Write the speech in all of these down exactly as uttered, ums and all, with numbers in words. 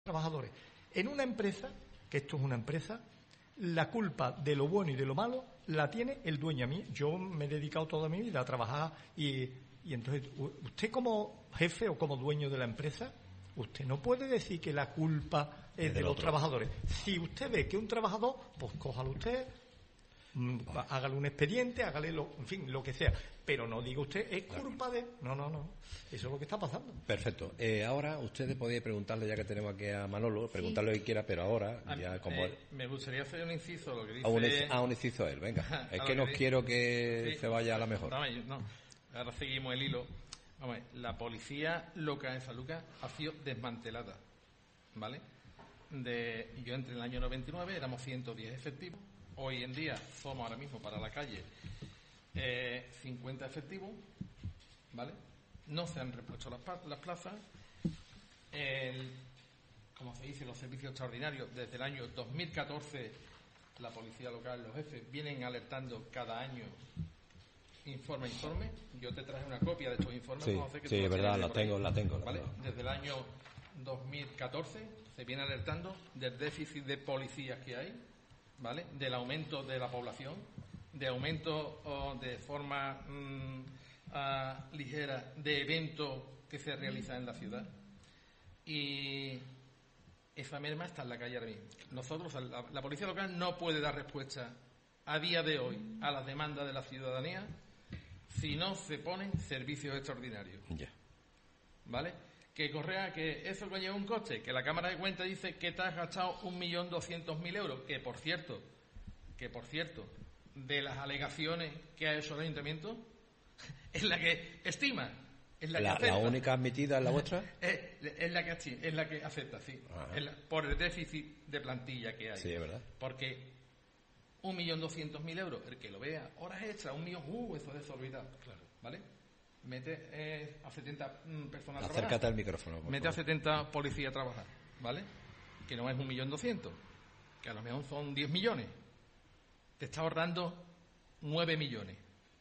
trabajadores. En una empresa, que esto es una empresa, la culpa de lo bueno y de lo malo la tiene el dueño. A mí, yo me he dedicado toda mi vida a trabajar y, y entonces, usted como jefe o como dueño de la empresa, usted no puede decir que la culpa es de los trabajadores. Si usted ve que un trabajador, pues cójalo usted, vale. hágale un expediente, hágale lo, en fin, lo que sea, pero no diga usted es culpa de... No, no, no, eso es lo que está pasando. Perfecto. Eh, ahora ustedes podéis preguntarle, ya que tenemos aquí a Manolo, preguntarle sí. lo que quiera, pero ahora a ya mí, como... Eh, me gustaría hacer un inciso, lo que dice... A un, a un inciso él, venga. Es que no que quiero que sí. se vaya a la mejor. No, no, ahora seguimos el hilo. Vamos, la policía local en San Lucas ha sido desmantelada, ¿vale? De, yo entre el año noventa y nueve éramos ciento diez efectivos. Hoy en día somos ahora mismo para la calle eh, cincuenta efectivos, ¿vale? No se han repuesto las, las plazas. El, como se dice, los servicios extraordinarios, desde el año dos mil catorce la policía local, los jefes, vienen alertando cada año, informe a informe. Yo te traje una copia de estos informes. Sí, que sí, es verdad, la tengo, la tengo. ¿Vale? Desde el año dos mil catorce se viene alertando del déficit de policías que hay, ¿vale? Del aumento de la población, de aumento oh, de forma mmm, uh, ligera de eventos que se realizan en la ciudad. Y esa merma está en la calle ahora mismo. Nosotros, la, la policía local no puede dar respuesta a día de hoy a las demandas de la ciudadanía si no se ponen servicios extraordinarios. Ya. ¿Vale? Que Correa, que eso conlleva un coste, que la Cámara de Cuentas dice que te has gastado un millón doscientos mil euros, que por cierto, que por cierto, de las alegaciones que ha hecho el Ayuntamiento, es la que estima, es la, la que acepta. ¿La única admitida es la vuestra? Es, es la que es la que acepta, sí, la, por el déficit de plantilla que hay. Sí, es verdad. Porque un millón doscientos mil euros, el que lo vea, horas extras, un millón, uh, eso es desorbitado, claro, ¿vale? Mete eh, a setenta mm, personas a trabajar. Acércate al micrófono. Mete a setenta policías a trabajar, ¿vale? Que no es un millón doscientos, que a lo mejor son diez millones. Te está ahorrando nueve millones,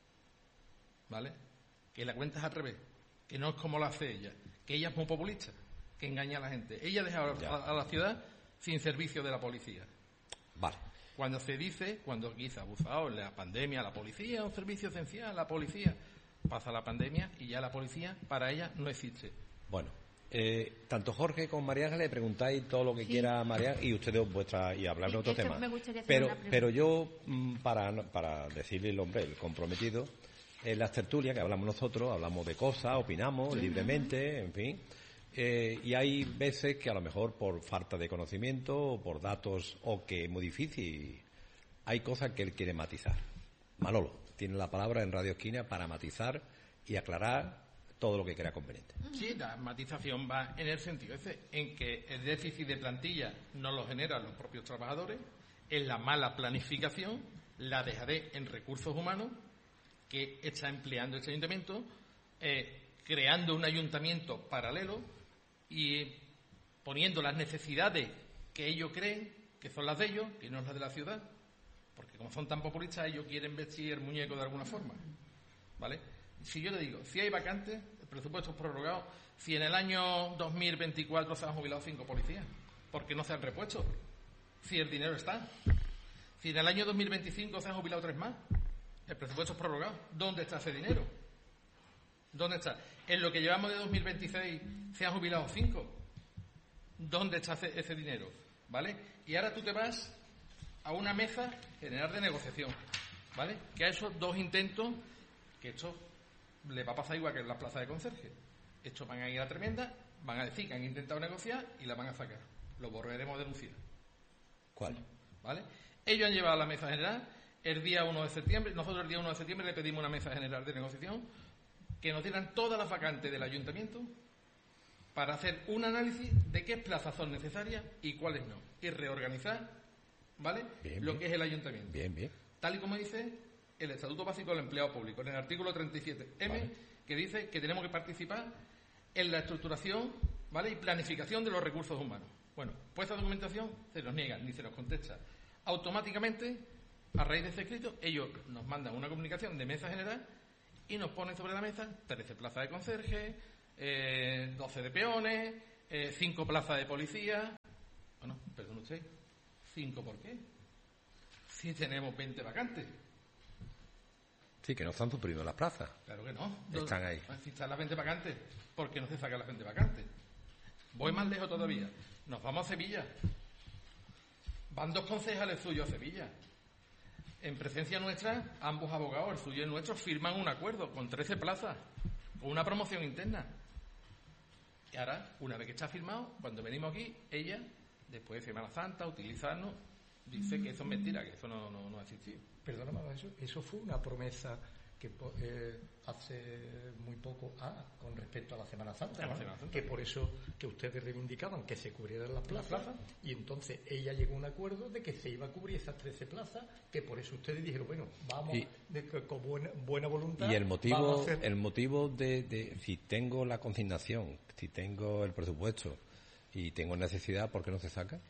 ¿vale? Que la cuenta es al revés, que no es como lo hace ella, que ella es muy populista, que engaña a la gente. Ella deja a, a la ciudad sin servicio de la policía. Vale. Cuando se dice, cuando aquí se ha abusado en la pandemia, la policía es un servicio esencial, la policía... Pasa la pandemia y ya la policía para ella no existe. Bueno, eh, tanto Jorge como María Ángel le preguntáis todo lo que sí. quiera María y ustedes vuestra y hablar sí, de otro tema. Me gustaría hacer pero una pregunta. pero yo para para decirle el hombre, el comprometido, en las tertulias que hablamos nosotros, hablamos de cosas, opinamos sí, libremente, uh-huh. en fin. Eh, y hay veces que a lo mejor por falta de conocimiento o por datos o que es muy difícil, hay cosas que él quiere matizar. Manolo tiene la palabra en Radio Esquina para matizar y aclarar todo lo que crea conveniente. Sí, la matización va en el sentido ese, en que el déficit de plantilla no lo generan los propios trabajadores, en la mala planificación, la dejadez en recursos humanos que está empleando este ayuntamiento, eh, creando un ayuntamiento paralelo y poniendo las necesidades que ellos creen que son las de ellos, que no es las de la ciudad. Porque como son tan populistas, ellos quieren vestir el muñeco de alguna forma, ¿vale? Si yo le digo, si hay vacantes, el presupuesto es prorrogado, si en el año dos mil veinticuatro se han jubilado cinco policías, ¿por qué no se han repuesto? Si el dinero está. Si en el año dos mil veinticinco se han jubilado tres más, el presupuesto es prorrogado. ¿Dónde está ese dinero? ¿Dónde está? En lo que llevamos de dos mil veintiséis se han jubilado cinco. ¿Dónde está ese, ese dinero? ¿Vale? Y ahora tú te vas a una mesa general de negociación, ¿vale? Que ha hecho dos intentos, que esto le va a pasar igual que en las plazas de conserje. Estos van a ir a tremenda, van a decir que han intentado negociar y la van a sacar. Lo volveremos a denunciar. ¿Cuál? ¿Vale? Ellos han llevado a la mesa general el día uno de septiembre, nosotros el día uno de septiembre le pedimos una mesa general de negociación que nos dieran todas las vacantes del ayuntamiento para hacer un análisis de qué plazas son necesarias y cuáles no. Y reorganizar, ¿vale? Bien, lo bien. que es el ayuntamiento. Bien, bien. Tal y como dice el Estatuto Básico del Empleado Público, en el artículo treinta y siete eme, vale. que dice que tenemos que participar en la estructuración, ¿vale? y planificación de los recursos humanos. Bueno, pues esa documentación se nos niega ni se nos contesta. Automáticamente, a raíz de ese escrito, ellos nos mandan una comunicación de mesa general y nos ponen sobre la mesa trece plazas de conserje, eh, doce de peones, eh, cinco plazas de policía. Bueno, perdón usted, ¿cinco por qué? Si tenemos veinte vacantes. Sí, que no están suprimiendo las plazas. Claro que no. Están ahí. Si están las veinte vacantes, ¿por qué no se sacan las veinte vacantes? Voy más lejos todavía. Nos vamos a Sevilla. Van dos concejales suyos a Sevilla. En presencia nuestra, ambos abogados, el suyo y el nuestro, firman un acuerdo con trece plazas, con una promoción interna. Y ahora, una vez que está firmado, cuando venimos aquí, ella, después de Semana Santa, utilizarnos, dice que eso es mentira, que eso no, no, no ha existido. Perdóname, eso, eso fue una promesa que eh, hace muy poco, ah, con respecto a la Semana Santa, ¿no? Semana Santa, que por eso que ustedes reivindicaban que se cubrieran las plazas, plaza. Y entonces ella llegó a un acuerdo de que se iba a cubrir esas trece plazas, que por eso ustedes dijeron, bueno, vamos, y, de, con buena, buena voluntad. Y el motivo, hacer... el motivo de, de, si tengo la consignación, si tengo el presupuesto y tengo necesidad, ¿por qué no se saca?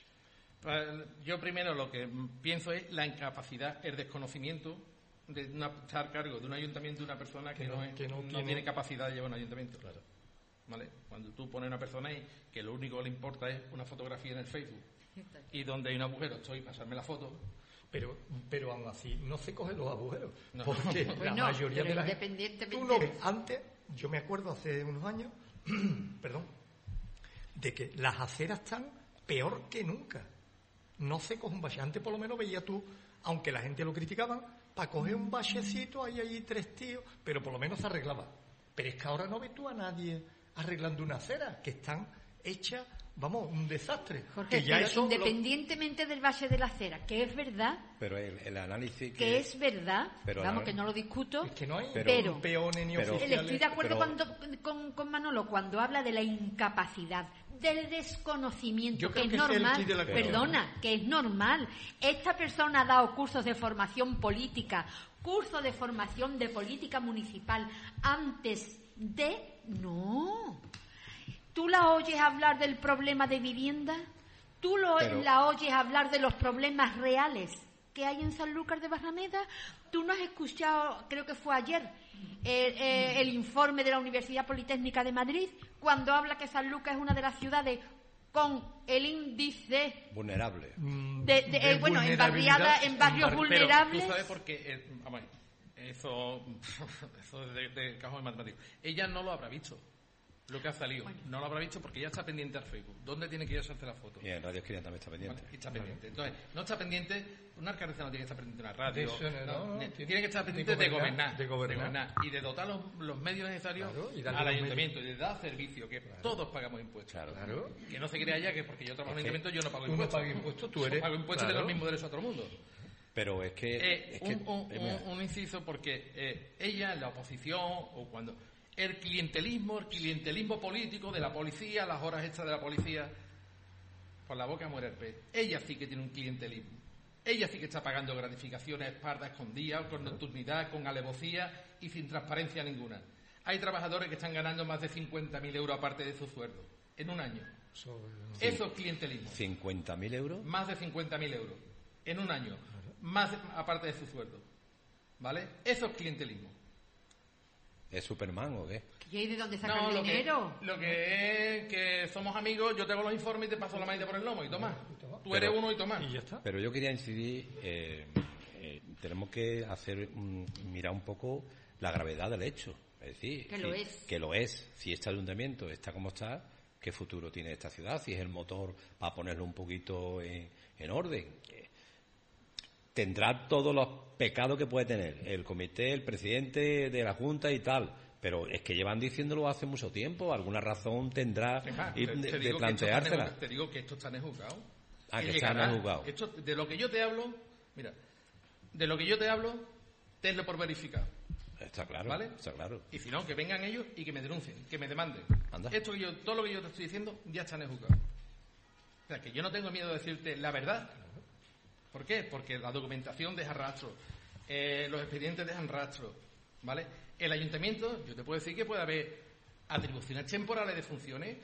Yo primero lo que pienso es la incapacidad, el desconocimiento de una, estar a cargo de un ayuntamiento de una persona que, que, no, es, que no, no tiene... tiene capacidad de llevar un ayuntamiento. Claro. ¿Vale? Cuando tú pones a una persona ahí que lo único que le importa es una fotografía en el Facebook y donde hay un agujero, estoy pasarme la foto. Pero, pero aún así no se cogen los agujeros, no. Porque la bueno, mayoría de la gente... Tú lo ves. Antes, yo me acuerdo hace unos años, perdón, de que las aceras están peor que nunca. No se coge un bache. Antes por lo menos veía tú, aunque la gente lo criticaban, para coger un bachecito hay allí tres tíos, pero por lo menos se arreglaba. Pero es que ahora no ves tú a nadie arreglando una acera, que están hechas, vamos, un desastre. Jorge, que ya pero eso independientemente lo... del bache de la acera, que es verdad, pero el, el análisis que, que es verdad, pero vamos, la... que no lo discuto, es que no hay pero, peones ni pero, oficiales. Estoy de acuerdo pero... cuando, con, con Manolo cuando habla de la incapacidad, del desconocimiento, Yo que es que normal, es perdona, que es normal. Esta persona ha dado cursos de formación política, cursos de formación de política municipal antes de... No. ¿Tú la oyes hablar del problema de vivienda? ¿Tú lo, Pero... la oyes hablar de los problemas reales que hay en Sanlúcar de Barrameda? ¿Tú no has escuchado, creo que fue ayer, el, el, el informe de la Universidad Politécnica de Madrid, cuando habla que Sanlúcar es una de las ciudades con el índice vulnerable de, de, de eh, bueno, en barriadas, en barrios en bar... vulnerables? Pero tú sabes por qué, eh, vamos, eso, eso es de, de cajón matemático. Ella no lo habrá visto. Lo que ha salido, bueno. No lo habrá visto porque ya está pendiente al Facebook. ¿Dónde tiene que ir a hacerse la foto? Y en Radio Esquina también está pendiente. Bueno, está pendiente. Entonces, no está pendiente, una alcaldesa no tiene que estar pendiente de una radio. De eso, no, no, no, tiene, tiene, tiene que estar pendiente de de gobernar, de gobernar, de gobernar y de dotar los, los medios necesarios, claro, y al ayuntamiento medios. Y de dar servicio, que claro. Todos pagamos impuestos. Claro. Claro. Que no se crea ya que porque yo trabajo en el ayuntamiento yo no pago tú impuestos. No pagas impuestos, tú eres. Yo pago impuestos claro. Y tengo el mismo derecho a todo el mundo. Pero es que... Eh, es que un, un, un, un inciso porque eh, ella en la oposición o cuando... El clientelismo, el clientelismo político de la policía, las horas extras de la policía, por la boca muere el pez. Ella sí que tiene un clientelismo. Ella sí que está pagando gratificaciones, espaldas escondidas, con nocturnidad, con alevosía y sin transparencia ninguna. Hay trabajadores que están ganando más de cincuenta mil euros aparte de su sueldo, en un año. So, sí. Eso es clientelismo. ¿cincuenta mil euros? Más de cincuenta mil euros, en un año, más de, aparte de su sueldo. ¿Vale? Eso es clientelismo. ¿Es Superman o qué? ¿Y de dónde sacan no, el lo dinero? Que, lo que es que somos amigos, yo te hago los informes y te paso la manita por el lomo y toma. Tú eres pero, uno y toma. Y ya está. Pero yo quería incidir, eh, eh, tenemos que hacer um, mirar un poco la gravedad del hecho. Es decir, que si, lo es. Que lo es. Si este ayuntamiento está como está, ¿qué futuro tiene esta ciudad? Si es el motor para ponerlo un poquito en, en orden. Tendrá todos los pecados que puede tener el comité, el presidente de la Junta y tal, pero es que llevan diciéndolo hace mucho tiempo, alguna razón tendrá Deja, y te, te de, de planteársela. Te digo que esto está en el juzgado. Ah, que está en el juzgado. Esto, de lo que yo te hablo, mira, de lo que yo te hablo, tenlo por verificado. Está claro, ¿vale? Está claro. Y si no, que vengan ellos y que me denuncien, que me demanden. Anda. Esto que yo, todo lo que yo te estoy diciendo ya está en el juzgado. O sea, que yo no tengo miedo de decirte la verdad. ¿Por qué? Porque la documentación deja rastro, eh, los expedientes dejan rastro, ¿vale? El ayuntamiento, yo te puedo decir que puede haber atribuciones temporales de funciones,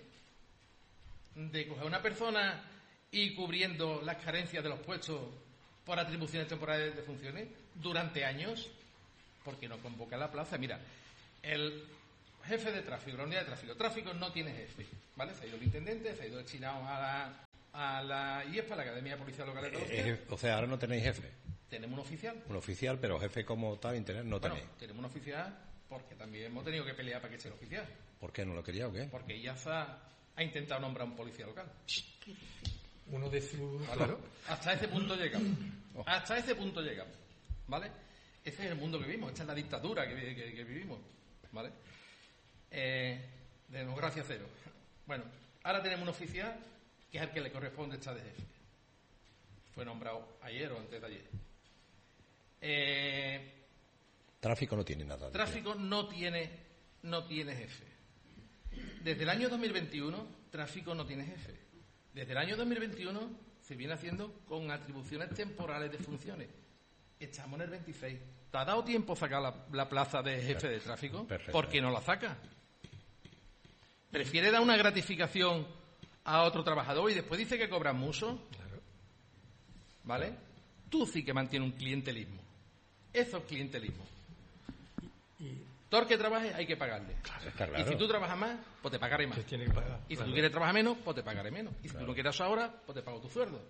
de coger a una persona y cubriendo las carencias de los puestos por atribuciones temporales de funciones durante años, porque no convoca la plaza. Mira, el, jefe de tráfico, la unidad de tráfico. Tráfico no tiene jefe, ¿vale? Se ha ido el intendente, se ha ido destinado a la, a la I E P A, la Academia Policial Local de Andalucía. Eh, eh, o sea, ahora no tenéis jefe. Tenemos un oficial. Un oficial, pero jefe como tal, internet, no Bueno, tenéis. tenemos un oficial porque también hemos tenido que pelear para que sea el oficial. ¿Por qué no lo quería o qué? Porque I A Z A ha intentado nombrar un policía local. Uno de sus... ¿Vale? Claro. Hasta ese punto llegamos. Oh. Hasta ese punto llegamos. ¿Vale? Ese es el mundo que vivimos. Esta es la dictadura que, que, que vivimos. ¿Vale? Eh, democracia cero. Bueno, ahora tenemos un oficial que es el que le corresponde estar de jefe. Fue nombrado ayer o antes de ayer. Eh, Tráfico no tiene nada. tráfico no tiene, no tiene jefe. Desde el año dos mil veintiuno, tráfico no tiene jefe. Desde el año dos mil veintiuno se viene haciendo con atribuciones temporales de funciones. Estamos en el veintiséis. ¿Te ha dado tiempo sacar la, la plaza de jefe de tráfico? Perfecto. ¿Por qué no la saca? ¿Prefiere dar una gratificación a otro trabajador y después dice que cobran mucho? Claro. ¿Vale? Tú sí que mantienes un clientelismo. Eso es clientelismo. Y Todo el que trabaje hay que pagarle. Está claro. Y si tú trabajas más, pues te pagaré más. se tiene que pagar. Y si claro. tú quieres trabajar menos, pues te pagaré menos. Y si tú no quieres ahora, pues te pago tu sueldo.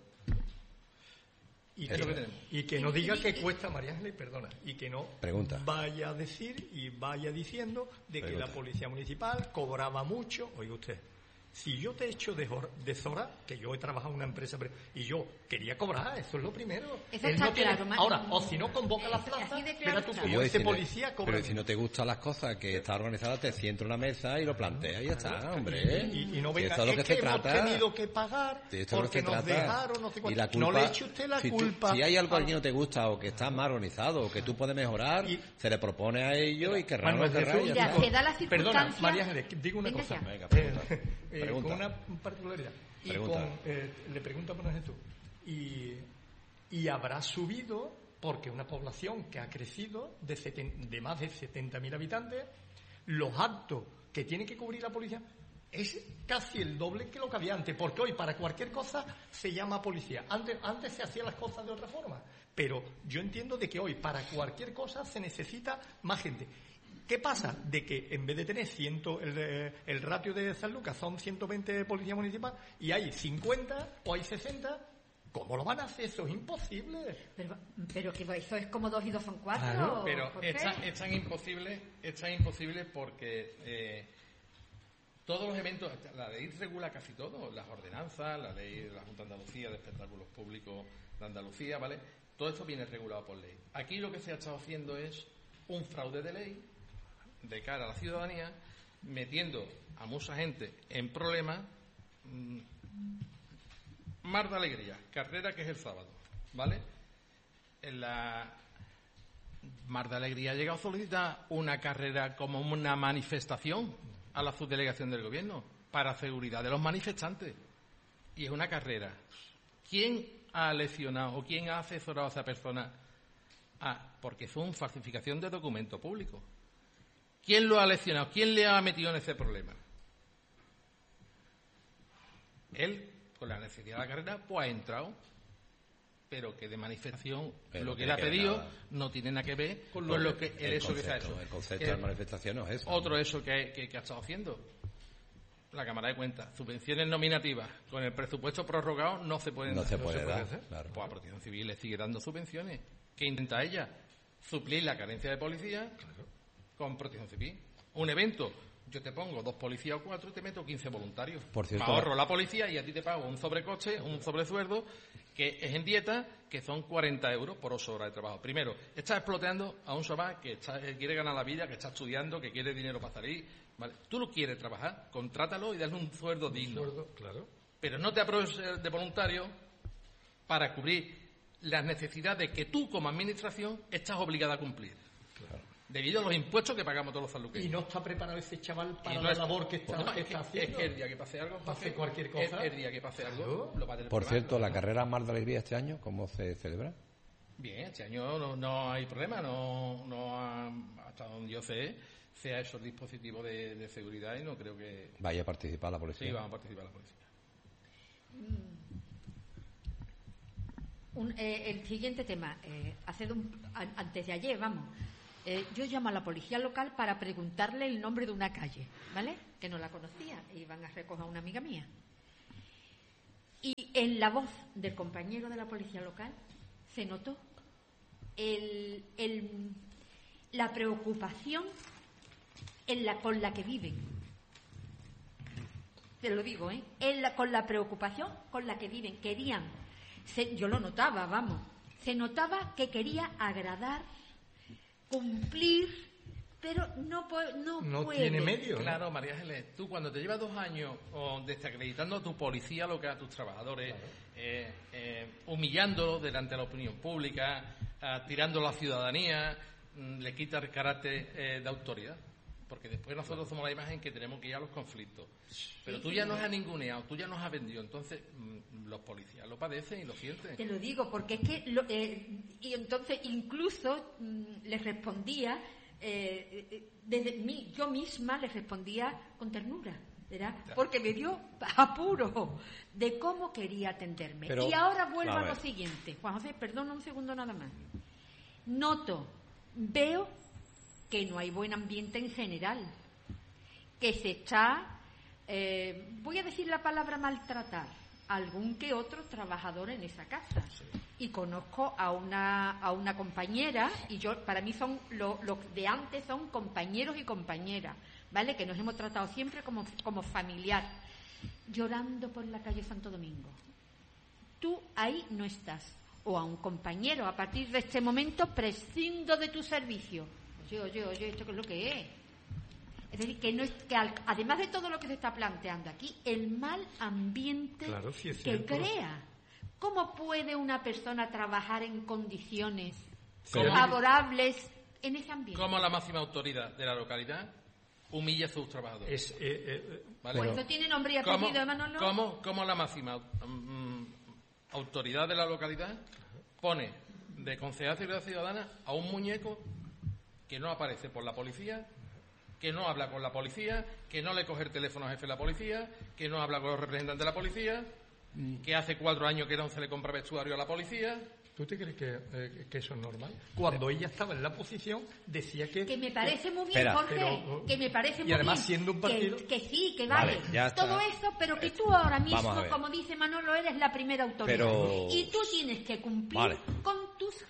Y Es que, lo que tenemos. y que no diga que cuesta, María Ángeles, perdona, y que no Pregunta. vaya a decir y vaya diciendo de Pregunta. que la policía municipal cobraba mucho. Oiga usted, si yo te echo de, jor- de Zora, que yo he trabajado en una empresa pero- y yo quería cobrar, eso es lo primero. Eso Él está no tiene- claro, Ma- ahora, o si no convoca la Así plaza, de claro verá tú está. como Yo ese decirle, policía cobra. pero si no te gustan las cosas que está organizada, te sienta en una mesa y lo planteas y ya está, hombre. Y, y no Si venga, esto es lo es que que, se hemos trata. tenido que pagar De esto es lo porque que se nos trata. dejaron, no sé Y cuánto. la culpa, No le eche usted la si, tú- culpa. si hay algo a- que no te gusta o que está mal organizado o que tú puedes mejorar, Y- se le propone a ellos y querrán o no Manuel querrán. y ya Mira, está. se da la Perdona, circunstancia... María Ángeles, digo una Venga cosa. ya. Venga, pregunta. Eh, eh, Pregunta. con una particularidad. Y Pregunta. con, eh, le pregunto a Manuel Jesús. Y, y habrá subido, porque una población que ha crecido de, seten- de más de setenta mil habitantes, los actos que tiene que cubrir la policía es casi el doble que lo que había antes, porque hoy para cualquier cosa se llama policía. Antes, antes se hacían las cosas de otra forma, pero yo entiendo de que hoy para cualquier cosa se necesita más gente. ¿Qué pasa? De que en vez de tener ciento, el, eh, el ratio de San Lucas son ciento veinte policías municipales y hay cincuenta o hay sesenta, ¿cómo lo van a hacer? Eso es imposible. Pero, pero que eso es como dos y dos son cuatro. Claro, Pero Jorge. es tan, es tan imposible, es tan imposible porque eh, todos los eventos, la ley regula casi todo, las ordenanzas, la ley de la Junta de Andalucía de Espectáculos Públicos de Andalucía, ¿vale? Todo esto viene regulado por ley. Aquí lo que se ha estado haciendo es un fraude de ley de cara a la ciudadanía, metiendo a mucha gente en problemas. mmm, Mar de Alegría, carrera que es el sábado, ¿vale? En la Mar de Alegría ha llegado a solicitar una carrera como una manifestación a la subdelegación del gobierno para seguridad de los manifestantes. Y es una carrera. ¿Quién ha leccionado o quién ha asesorado a esa persona? Ah, porque es una falsificación de documento público. ¿Quién lo ha leccionado? ¿Quién le ha metido en ese problema? Él, con la necesidad de la carrera, pues ha entrado, pero que de manifestación Pero lo no que le ha tiene que ver pedido nada. no tiene nada que ver con lo, que el, eso que se ha concepto, hecho. El concepto Eh, de manifestación no es eso. Otro eso que, que, que ha estado haciendo. La Cámara de Cuentas, subvenciones nominativas con el presupuesto prorrogado no se pueden No dar. se puede dar, hacer. claro. Pues a Protección Civil le sigue dando subvenciones. ¿Qué intenta ella? Suplir la carencia de policía con Protección Civil. Un evento, yo te pongo dos policías o cuatro y te meto quince voluntarios. Por cierto, Me ahorro la policía y a ti te pago un sobrecoste, un sobresueldo, que es en dieta, que son cuarenta euros por ocho horas de trabajo. Primero, estás exploteando a un chaval que está, eh, quiere ganar la vida, que está estudiando, que quiere dinero para salir. ¿Vale? Tú lo quieres trabajar, contrátalo y dale un sueldo digno. Acuerdo, claro. Pero no te aproveches de voluntario para cubrir las necesidades que tú, como administración, estás obligada a cumplir. Debido a los impuestos que pagamos todos los sanluqueños. Y no está preparado ese chaval para Y no la es- labor que está, pues no, que es, que, está haciendo. es que el día que pase algo, Pase Jorge, cualquier cosa. El, el día que pase algo, Claro. lo va a tener Por que pagar. cierto, la carrera Mar de Alegría este año, ¿cómo se celebra? Bien, este año no, no hay problema, no, no ha- hasta donde yo sé, se ha hecho el dispositivo de, de seguridad y no creo que Vaya a participar la policía. sí van a participar la policía. Un- eh, el siguiente tema, eh, hace de un- a- antes de ayer, vamos, eh, yo llamo a la policía local para preguntarle el nombre de una calle, ¿vale? Que no la conocía, e iban a recoger a una amiga mía. Y en la voz del compañero de la policía local se notó el, el, la preocupación en la, con la que viven. Te lo digo, ¿eh? En la, con la preocupación con la que viven. Querían, se, yo lo notaba, vamos, se notaba que quería agradar, cumplir, pero no, no, no puede. tiene medio. Claro, ¿no? María Ángeles, tú cuando te llevas dos años oh, desacreditando a tu policía local, a tus trabajadores, claro. eh, eh, humillándolos delante de la opinión pública, eh, tirando a la ciudadanía, mm, le quita el carácter eh, de autoridad. Porque después nosotros somos la imagen que tenemos que ir a los conflictos. Pero tú ya nos has ninguneado, tú ya nos has vendido. Entonces, mmm, los policías lo padecen y lo sienten. Te lo digo, porque es que... Lo, eh, y entonces, incluso, mmm, les respondía... Eh, desde mí, yo misma les respondía con ternura, ¿verdad? Porque me dio apuro de cómo quería atenderme. Pero, y ahora vuelvo a, a lo siguiente. Juan José, perdona un segundo nada más. Noto, veo... que no hay buen ambiente en general, que se está, eh, voy a decir la palabra maltratar, algún que otro trabajador en esa casa. Sí. Y conozco a una a una compañera, y yo para mí son los lo de antes son compañeros y compañeras, ¿vale? Que nos hemos tratado siempre como, como familiar, llorando por la calle Santo Domingo. Tú ahí no estás. O a un compañero, a partir de este momento prescindo de tu servicio. Oye, oye, oye, ¿esto qué es lo que es? Es decir, que, no es, que al, además de todo lo que se está planteando aquí, el mal ambiente claro, sí es que crea. ¿Cómo puede una persona trabajar en condiciones ¿Cómo? favorables en ese ambiente? ¿Cómo la máxima autoridad de la localidad humilla a sus trabajadores? Es, eh, eh, ¿Vale? Pues eso tiene nombre y apellido, Manolo. ¿Cómo, cómo la máxima um, autoridad de la localidad pone de concejal de seguridad ciudadana a un muñeco que no aparece por la policía, que no habla con la policía, que no le coge el teléfono al jefe de la policía, que no habla con los representantes de la policía, mm. que hace cuatro años que no se le compra vestuario a la policía? ¿Tú te crees que, eh, que eso es normal? Cuando ella estaba en la posición, decía que... Que me parece muy bien, Jorge, pero, que me parece muy bien. Y además siendo un partido... Que, que sí, que vale, vale todo eso, pero que tú ahora mismo, como dice Manolo, eres la primera autoridad. Pero... Y tú tienes que cumplir vale. con tus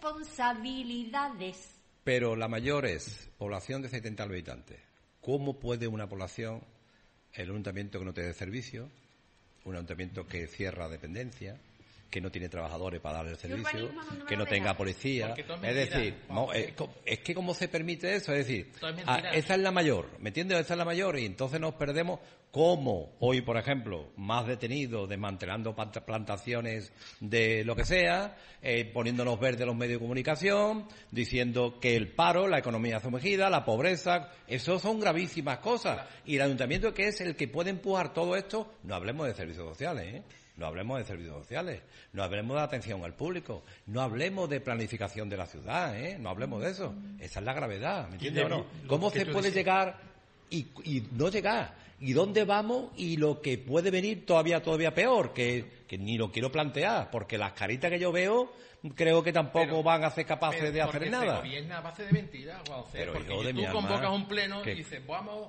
responsabilidades. Pero la mayor es población de setenta habitantes. ¿Cómo puede una población, el ayuntamiento que no te dé servicio, un ayuntamiento que cierra dependencia, que no tiene trabajadores para dar el servicio, no que no tenga policía? Es decir, no, es, es que ¿cómo se permite eso? Es decir, a, esa es la mayor, ¿me entiendes? Esa es la mayor y entonces nos perdemos. Como hoy, por ejemplo, más detenidos desmantelando plantaciones de lo que sea, eh, poniéndonos verde los medios de comunicación, diciendo que el paro, la economía sumergida, la pobreza, eso son gravísimas cosas. Y el ayuntamiento, que es el que puede empujar todo esto, no hablemos de servicios sociales, ¿eh? No hablemos de servicios sociales, no hablemos de atención al público, no hablemos de planificación de la ciudad, ¿eh? No hablemos de eso. Esa es la gravedad, ¿me entiendes o no? ¿Cómo se puede llegar y, y no llegar? ¿Y dónde vamos? Y lo que puede venir todavía todavía peor, que, que ni lo quiero plantear, porque las caritas que yo veo creo que tampoco pero, van a ser capaces de hacer nada. Se gobierna a base de mentiras, Juan José, pero porque de tú convocas alma, un pleno que... y dices, vamos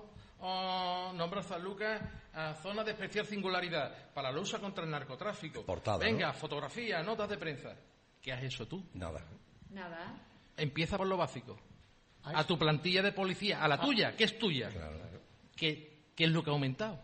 a nombrar San Lucas a zona de especial singularidad para la lucha contra el narcotráfico. Portada, Venga, ¿no? Fotografía, notas de prensa. ¿Qué has hecho tú? Nada. Nada. Empieza por lo básico. A tu plantilla de policía, a la ah. tuya, que es tuya. Claro, claro. ¿Qué, ¿Qué es lo que ha aumentado?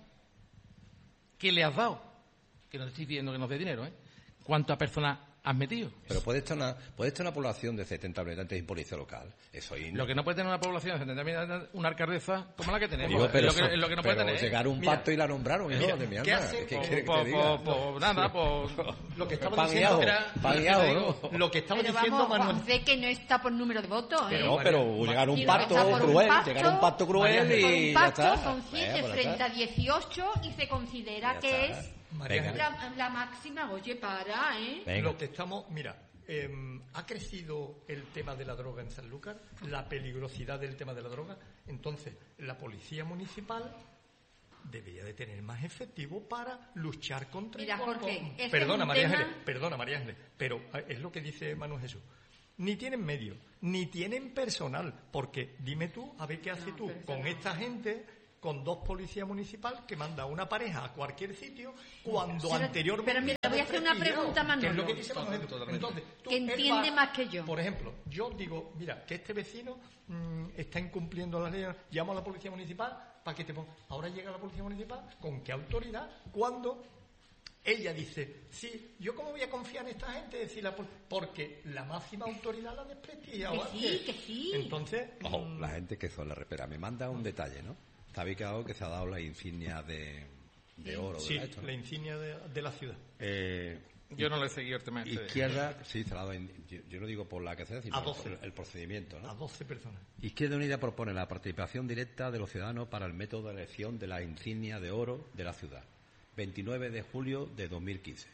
¿Qué le has dado? Que no te estoy pidiendo que nos dé dinero, ¿eh? ¿Cuántas personas has metido? Pero puede estar una, puede estar una población de setenta habitantes sin policía local. Eso ahí no. Lo que no puede tener una población de setenta habitantes, una alcaldesa como la que tenemos. Digo, pero es, lo que, es lo que no puede tener. Llegar a un pacto y la nombraron, hijo mira, de mi alma. ¿Qué hace? ¿Qué po, quiere po, que te diga? Po, po, nada, pues... Lo que estaba Pagueado, diciendo era... pagueado, ¿no? Lo que estaba pero diciendo vamos, Manuel... Juan, sé que no está por número de votos, ¿eh? Pero, pero llegar a un pacto cruel, un llegar a un pacto cruel y un pacto ya está. son siete Bueno, frente a dieciocho y se considera ya que está. es Venga. la, la máxima. Oye, para, ¿eh? Venga. Lo que estamos... Mira, eh, ha crecido el tema de la droga en Sanlúcar, la peligrosidad del tema de la droga. Entonces, la policía municipal debería de tener más efectivo para luchar contra... Mira, Jorge, con... Perdona, María tema... Ángeles, perdona, María Ángeles, pero es lo que dice Manuel Jesús. ni tienen medios, ni tienen personal, porque dime tú, a ver qué haces No, tú pero con no. esta gente, con dos policías municipales que manda una pareja a cualquier sitio, cuando Pero- anteriormente... pero mira, voy a hacer una desprestigiado, pregunta, Manolo. que es lo que dice Manolo. Totalmente. Entonces, tú, Que él entiende va- más que yo. Por ejemplo, yo digo, mira, que este vecino mmm, está incumpliendo la ley, llamo a la policía municipal para que te ponga... Ahora llega la policía municipal, ¿con qué autoridad? Cuando... Ella dice, sí, ¿yo cómo voy a confiar en esta gente? Decir la pol- porque la máxima autoridad la desprestigia. Que sí, que sí. Entonces, Ojo, mm, la gente que son la repera. Me manda un detalle, ¿no? Está ubicado que se ha dado la insignia de, de oro. sí, ¿verdad? Esto, ¿no? la insignia de, de la ciudad. Eh, Yo no le he seguido el tema este. izquierda, sí, se la ha dado. en- yo, yo no digo por la que sea, sino A por doce. el, el procedimiento, ¿no? A doce personas. Izquierda Unida propone la participación directa de los ciudadanos para el método de elección de la insignia de oro de la ciudad. veintinueve de julio de dos mil quince.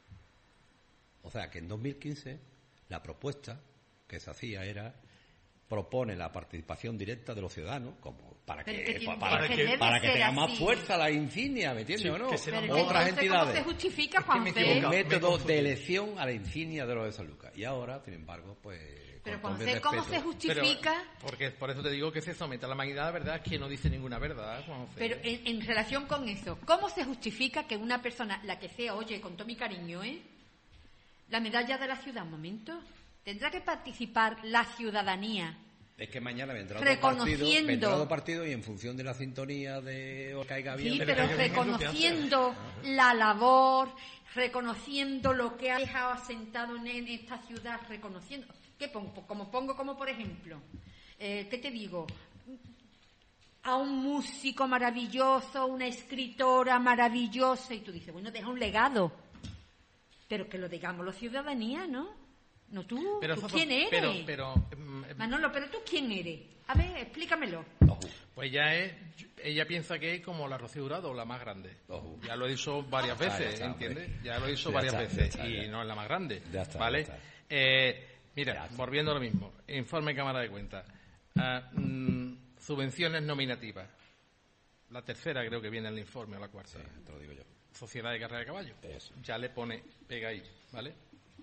O sea que en dos mil quince la propuesta que se hacía era propone la participación directa de los ciudadanos como para Pero que, que tiene- para, que que, debe para que ser tenga más así. fuerza la insignia, ¿me entiendes Sí, o no? que se Pero la- que Otras entonces, ¿cómo entidades. se justifica, Es que Juan me Fe? equivoco. El me método confundí. de elección a la insignia de los de San Lucas. Y ahora, sin embargo, pues... Pero con Juan todo mi Fe, ¿cómo respeto, se justifica? Pero, porque por eso te digo que se somete a la magnidad, la verdad es que no dice ninguna verdad, Juan Fe. Pero en, en relación con eso, ¿cómo se justifica que una persona, la que sea, oye, con todo mi cariño, ¿eh? La medalla de la ciudad, un momento, tendrá que participar la ciudadanía. Es que mañana vendrá otro Reconociendo. partido, vendrá otro partido y en función de la sintonía de o caiga bien... Sí, de- pero que bien eso te reconociendo la labor, reconociendo lo que ha dejado asentado en, en esta ciudad, reconociendo. ¿Qué pongo? Como pongo, como por ejemplo, eh, ¿qué te digo? A un músico maravilloso, una escritora maravillosa, y tú dices, bueno, deja un legado. Pero que lo digamos la ciudadanía, ¿no? No tú, Pero ¿tú eso- quién eres? Pero, pero, mm, Manolo, pero tú quién eres. A ver, explícamelo. Ojo. pues ya es, ella piensa que es como la Rocío Jurado, la más grande. Ojo. Ya lo he dicho varias Ya está, veces, ya está, ¿entiendes? hombre. Ya lo he dicho Ya varias está, ya veces está, y ya. no es la más grande, Ya está, ¿vale? ya está. Eh, mira, Ya está. volviendo a lo mismo, informe Cámara de Cuentas, Ah, mm, subvenciones nominativas. La tercera creo que viene en el informe, o la cuarta. Sí, te lo digo yo. Sociedad de Carrera de Caballo. Eso. Ya le pone, pega ahí, ¿vale?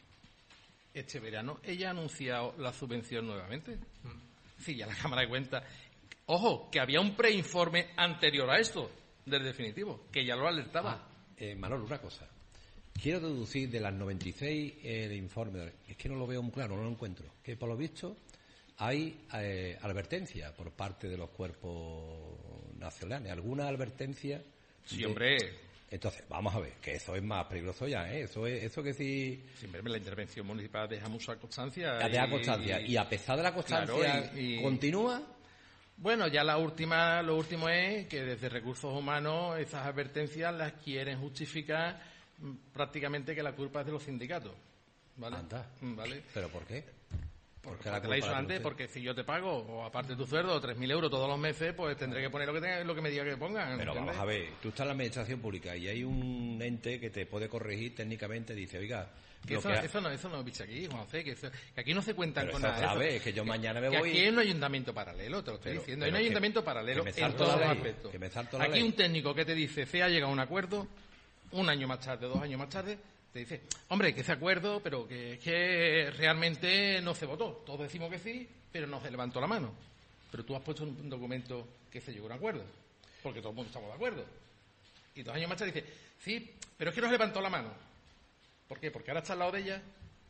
Este verano ella ha anunciado la subvención nuevamente. Sí, ya la Cámara de Cuentas. Ojo, que había un preinforme anterior a esto, del definitivo, que ya lo alertaba. Ah, eh, Manolo, una cosa. Quiero deducir de las noventa y seis eh, de informe, es que no lo veo muy claro, no lo encuentro, que por lo visto hay eh, advertencia por parte de los cuerpos nacionales. ¿Alguna advertencia? Sí, de- hombre. Entonces, vamos a ver, que eso es más peligroso ya, ¿eh? Eso es, eso que sí... Siempre la intervención municipal deja mucha constancia. Deja y- constancia. Y a pesar de la constancia, Claro, y- y- ¿continúa? Bueno, ya la última, lo último es que desde Recursos Humanos esas advertencias las quieren justificar mm, prácticamente que la culpa es de los sindicatos. ¿Vale? Anda. Mm, ¿Vale? ¿Pero por qué? Porque qué la te la he dicho culpa la antes, tiene porque si yo te pago, o aparte de tu sueldo, tres mil euros todos los meses, pues tendré que poner lo que, tenga, lo que me diga que pongan. Pero ¿entiendes? vamos a ver, tú estás en la administración pública y hay un ente que te puede corregir técnicamente, dice, oiga, Que lo eso, que ha- eso no, eso no bicho aquí, Juan José, que, eso- que aquí no se cuentan Pero con eso nada. de otra eso. vez, que yo mañana me Que voy- aquí hay un ayuntamiento paralelo, te lo estoy Pero- diciendo. Hay pero un que- ayuntamiento paralelo que me en salto todos la los ley, aspectos. que me salto la Aquí ley. un técnico que te dice, se ha llegado a un acuerdo, un año más tarde, dos años más tarde, te dice, hombre, que ese acuerdo, pero que, es que realmente no se votó. Todos decimos que sí, pero no se levantó la mano. Pero tú has puesto en un documento que se llegó a un acuerdo, porque todo el mundo estamos de acuerdo. Y dos años más tarde dice, sí, pero es que no se levantó la mano. ¿Por qué? Porque ahora está al lado de ella.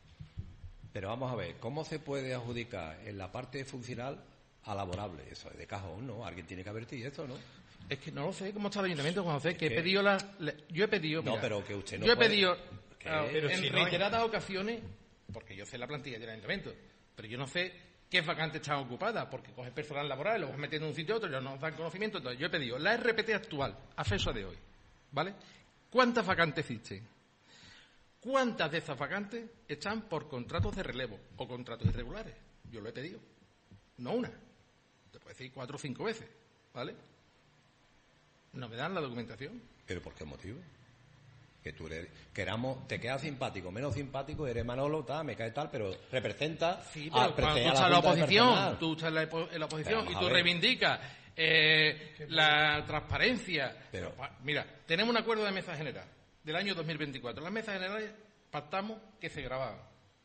Pero vamos a ver, ¿cómo se puede adjudicar en la parte funcional a laborable? Eso es de cajón, ¿no? Alguien tiene que advertir eso, ¿no? Es que no lo sé cómo está el ayuntamiento, Juan José, que he que- pedido la... le- yo he pedido... No, mira, pero que usted no Yo he puede- pedido, ¿Qué? claro, Pero en si no hay- reiteradas ocasiones, porque yo sé la plantilla del ayuntamiento, pero yo no sé qué vacantes están ocupadas, porque coges personal laboral, lo vas metiendo en un sitio a otro, y no nos dan conocimiento. Entonces yo he pedido la R P T actual, a fecha de hoy, ¿vale? ¿Cuántas vacantes existen? ¿Cuántas de esas vacantes están por contratos de relevo o contratos irregulares? Yo lo he pedido. No una. Te puedo decir cuatro o cinco veces, ¿vale? No me dan la documentación. ¿Pero por qué motivo? Que tú eres, queramos, te quedas simpático, menos simpático, eres Manolo, tal, me cae tal, pero representa... Sí, al pero cuando prese- tú a estás en la Junta de oposición, Personal. tú estás en la, opo- en la oposición Pero y vamos tú a ver. reivindicas eh, la transparencia. Pero- Pa- Mira, tenemos un acuerdo de mesa general del año dos mil veinticuatro. En las mesas generales pactamos que se grababan.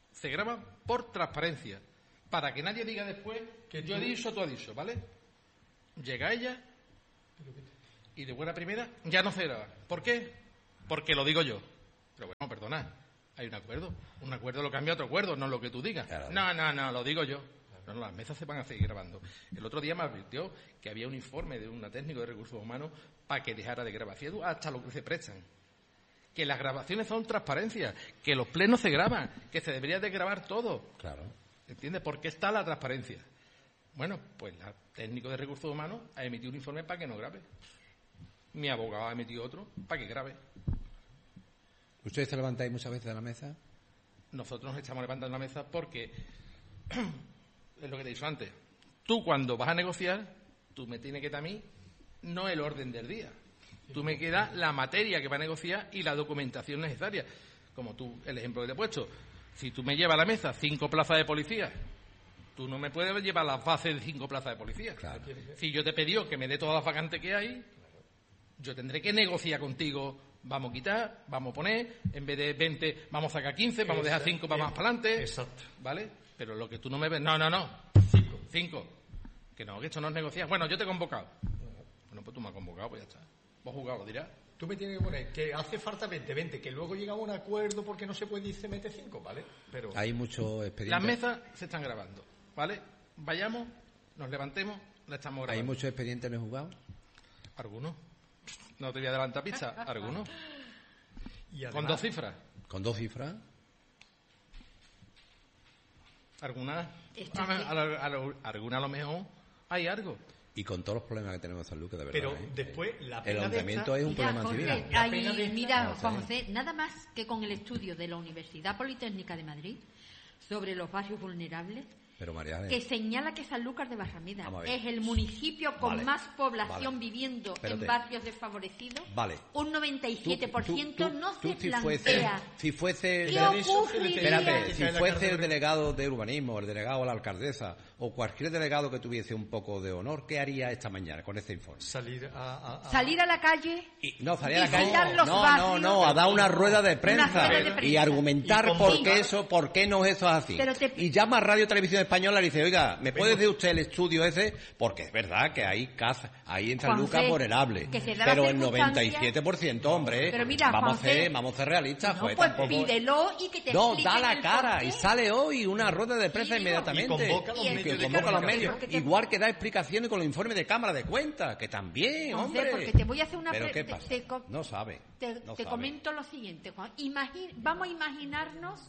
se graba por transparencia, para que nadie diga después que yo he dicho, tú has dicho, ¿vale? Llega ella y de buena primera ya no se graba. ¿Por qué? Porque lo digo yo. Pero bueno, perdona, hay un acuerdo. Un acuerdo lo cambia otro acuerdo, no lo que tú digas. Claro. No, no, no, lo digo yo. No, no, las mesas se van a seguir grabando. El otro día me advirtió que había un informe de una técnico de recursos humanos para que dejara de grabar. Hasta lo que se prestan. Que las grabaciones son transparencia, que los plenos se graban, que se debería de grabar todo. Claro. ¿Entiendes? ¿Por qué está la transparencia? Bueno, pues la técnico de recursos humanos ha emitido un informe para que no grabe. Mi abogado ha emitido otro para que grabe. ¿Ustedes se levantáis muchas veces de la mesa? Nosotros nos estamos levantando la mesa porque es lo que te he dicho antes. Tú cuando vas a negociar, tú me tienes que dar a mí no el orden del día. Tú me quedas la materia que va a negociar y la documentación necesaria. Como tú, el ejemplo que te he puesto. Si tú me llevas a la mesa cinco plazas de policía, tú no me puedes llevar las bases de cinco plazas de policía. Claro. Si yo te he pedido que me dé todas las vacantes que hay, yo tendré que negociar contigo. Vamos a quitar, vamos a poner, en vez de veinte, vamos a sacar quince, vamos a dejar cinco para más para adelante. Exacto. ¿Vale? Pero lo que tú no me ves... No, no, no. Cinco. Cinco. Que no, que esto no es negociar. Bueno, yo te he convocado. Bueno, pues tú me has convocado, pues ya está. Vos jugado, lo dirás. Tú me tienes que poner que hace falta veinte, veinte, que luego llega a un acuerdo porque no se puede y se mete cinco, ¿vale? Pero Hay muchos expedientes. Las mesas se están grabando, ¿vale? Vayamos, nos levantemos, la estamos Hay grabando. muchos expedientes no juzgados. Algunos. No te voy a adelantar pizza. Algunos. y además, Con dos cifras. Con dos cifras. Algunas. Esto A, sí. a, a, a, algunas a lo mejor hay algo. Y con todos los problemas que tenemos en San Lucas, de verdad. pero ¿eh? después la El pena de ayuntamiento esta- es un Mira, problema Jorge, civil. La ahí, pena de esta- mira, no, Juan sí. José, nada más que con el estudio de la Universidad Politécnica de Madrid sobre los barrios vulnerables, Pero María que señala que Sanlúcar de Barrameda Vamos a ver. es el municipio con Vale, más población vale. viviendo Espérate. en barrios desfavorecidos, Vale. un noventa y siete por ciento Tú- tú- no tú se si fuese, plantea si fuese, qué Pero eso ocurriría. espérate, Que si cae la fuese carretera. el delegado de urbanismo, el delegado o la alcaldesa, o cualquier delegado que tuviese un poco de honor, ¿qué haría esta mañana con este informe? salir a, a- a- salir a la calle Y, no, salir a la Visitar calle. los No, no, barrios. no, a dar una rueda de Una prensa, rueda de y prensa. argumentar Y por convocar. qué eso, por qué no eso es así. Pero te- Y llama a Radio Televisión Española y dice, oiga, ¿me puede Vengo- decir usted el estudio ese? Porque es verdad que hay casas, hay en San Juan Lucas José, vulnerables. que se da la Pero el circunstancia- noventa y siete por ciento, hombre, Pero mira, vamos, a Juan José, ser, vamos a ser realistas. no, pues, pues tampoco- pídelo y que te No, expliquen da la el cara porqué. y sale hoy una rueda de prensa Sí, digo, inmediatamente. y convoca a los Y medios que de convoca a los comunicación. medios. Porque te- Igual que da explicaciones con los informes de Cámara de Cuentas, que también, José, hombre. porque te voy a hacer una ¿Pero pre- qué te- pasa? te co- No sabe. Te, no te sabe. comento lo siguiente, Juan. Imagi- vamos a imaginarnos,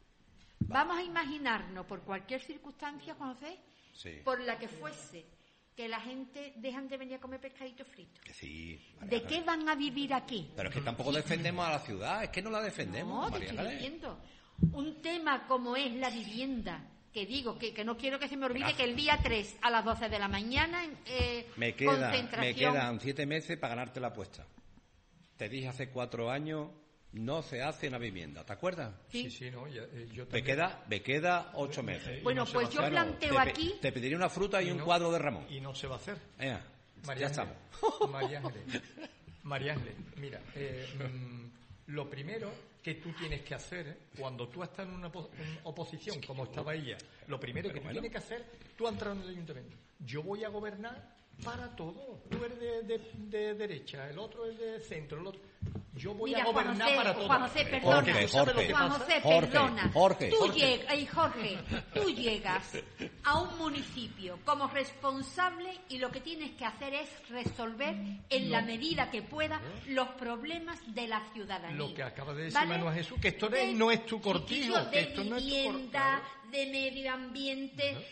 vamos a imaginarnos por cualquier circunstancia, Juan José, Sí. por la que fuese, que la gente dejan de venir a comer pescadito frito. Que sí, María ¿De Ángeles. qué van a vivir aquí? Pero es que tampoco defendemos a la ciudad, es que no la defendemos, No, te María estoy Ángeles. diciendo. Un tema como es la vivienda, que digo, que, que no quiero que se me olvide Gracias. que el día tres a las doce de la mañana, eh, Me, queda, me concentración. quedan siete meses para ganarte la apuesta. Te dije hace cuatro años, no se hace una vivienda, ¿te acuerdas? Sí, sí, no, ya, eh, yo Me también. queda, me queda ocho meses. Y Bueno, no se pues va a yo hacer. Bueno, planteo te, pe- aquí... te pediría una fruta y, Y un no- cuadro de Ramón. Y no se va a hacer. Venga, María ya Ángeles, estamos. María Ángeles, María Ángeles, mira, eh, mm, lo primero que tú tienes que hacer, eh, cuando tú estás en una opo- en oposición, como estaba ella, lo primero que tú bueno. tienes que hacer, tú has entrado en el ayuntamiento. Yo voy a gobernar para todo. Tú eres de, de- de derecha, el otro es de centro, el otro... Yo voy Mira, a Juan gobernar José, para todo. Juan José, Porque perdona. tú sabes lo Jorge, que Juan pasa. José, Jorge, perdona. Jorge. Tú Jorge. llegas, ay, Jorge, tú llegas a un municipio como responsable y lo que tienes que hacer es resolver en la medida que pueda los problemas de la ciudadanía. Lo que acaba de decir Manuel Jesús, que esto no es- De- no es tu cortijo, chiquillo, que de esto no es tu vivienda, cortijo. de medio ambiente,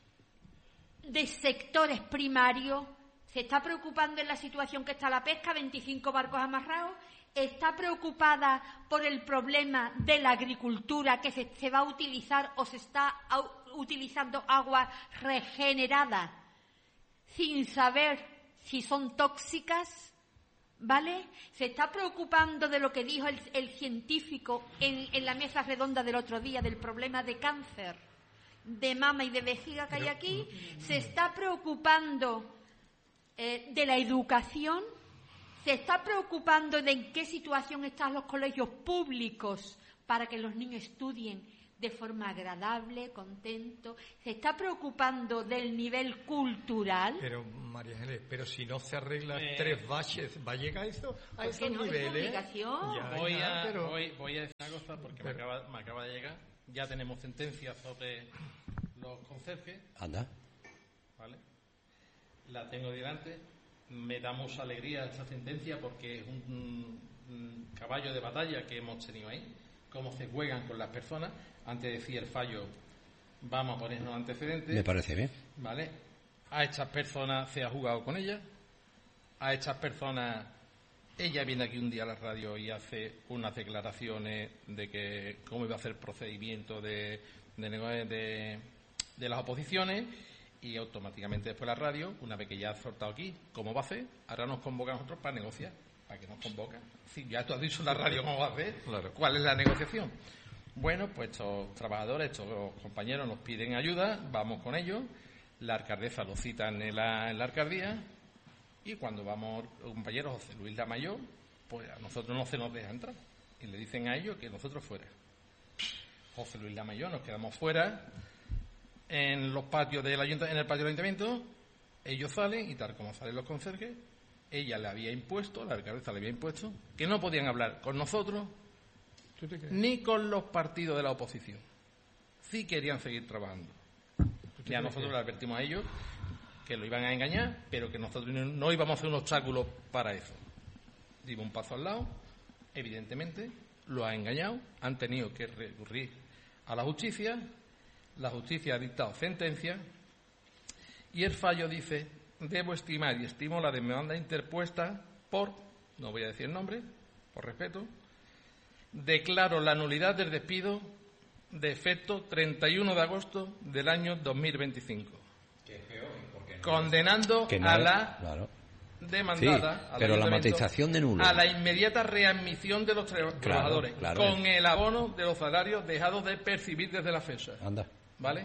de sectores primarios. Se está preocupando en la situación que está la pesca, veinticinco barcos amarrados. Está preocupada por el problema de la agricultura, que se, se va a utilizar o se está au- utilizando agua regenerada sin saber si son tóxicas, ¿vale? Se está preocupando de lo que dijo el, el científico en, en la mesa redonda del otro día, del problema de cáncer de mama y de vejiga que hay aquí. Se está preocupando eh, de la educación. Se está preocupando de en qué situación están los colegios públicos para que los niños estudien de forma agradable, contento, se está preocupando del nivel cultural. Pero, María Ángeles, pero si no se arreglan Eh, tres baches, ¿va a llegar a, eso, a esos no, es niveles? obligación. Ya, Voy ya, a, pero- voy, voy a decir una cosa porque me, Pero- acaba, me acaba de llegar. Ya tenemos sentencias sobre los conserjes, Anda. ¿vale? La tengo delante. Me da mucha alegría esta sentencia porque es un, un caballo de batalla que hemos tenido ahí. Cómo se juegan con las personas. Antes decía el fallo, vamos a ponernos antecedentes. Me parece bien. ¿Vale? A estas personas se ha jugado con ellas. A estas personas, ella viene aquí un día a la radio y hace unas declaraciones de que cómo iba a hacer el procedimiento de, de, nego- de, de las oposiciones, y automáticamente después la radio, una vez que ya ha soltado aquí, ¿cómo va a hacer? Ahora nos convoca a nosotros para negociar. ¿Para qué nos convoca? Si ya tú has dicho en la radio cómo va a hacer, Claro. ¿cuál es la negociación? Bueno, pues estos trabajadores, estos compañeros nos piden ayuda, vamos con ellos, la alcaldesa los cita en la, en la alcaldía, y cuando vamos, el compañero José Luis Lamayor, pues a nosotros no se nos deja entrar, y le dicen a ellos que nosotros fuera. José Luis Lamayor, nos quedamos fuera en los patios del ayuntamiento, en el patio del ayuntamiento, ellos salen, y tal como salen los conserjes, ella le había impuesto, la alcaldesa le había impuesto, que no podían hablar con nosotros ¿Tú te crees? ni con los partidos de la oposición. Sí querían seguir trabajando. te Ya crees nosotros que- le advertimos a ellos que lo iban a engañar, pero que nosotros no, no íbamos a hacer un obstáculo para eso. Dimos un paso al lado, evidentemente, lo ha engañado, han tenido que recurrir a la justicia, la justicia ha dictado sentencia, y el fallo dice: debo estimar y estimo la demanda interpuesta por, no voy a decir el nombre, por respeto, declaro la nulidad del despido de efecto treinta y uno de agosto del año dos mil veinticinco. Condenando Que no a es- la claro. demandada, Sí, al pero la ayuntamiento, matización de nulo. a la inmediata readmisión de los tra- trabajadores, claro. con el abono de los salarios dejados de percibir desde la fecha. Anda. ¿Vale?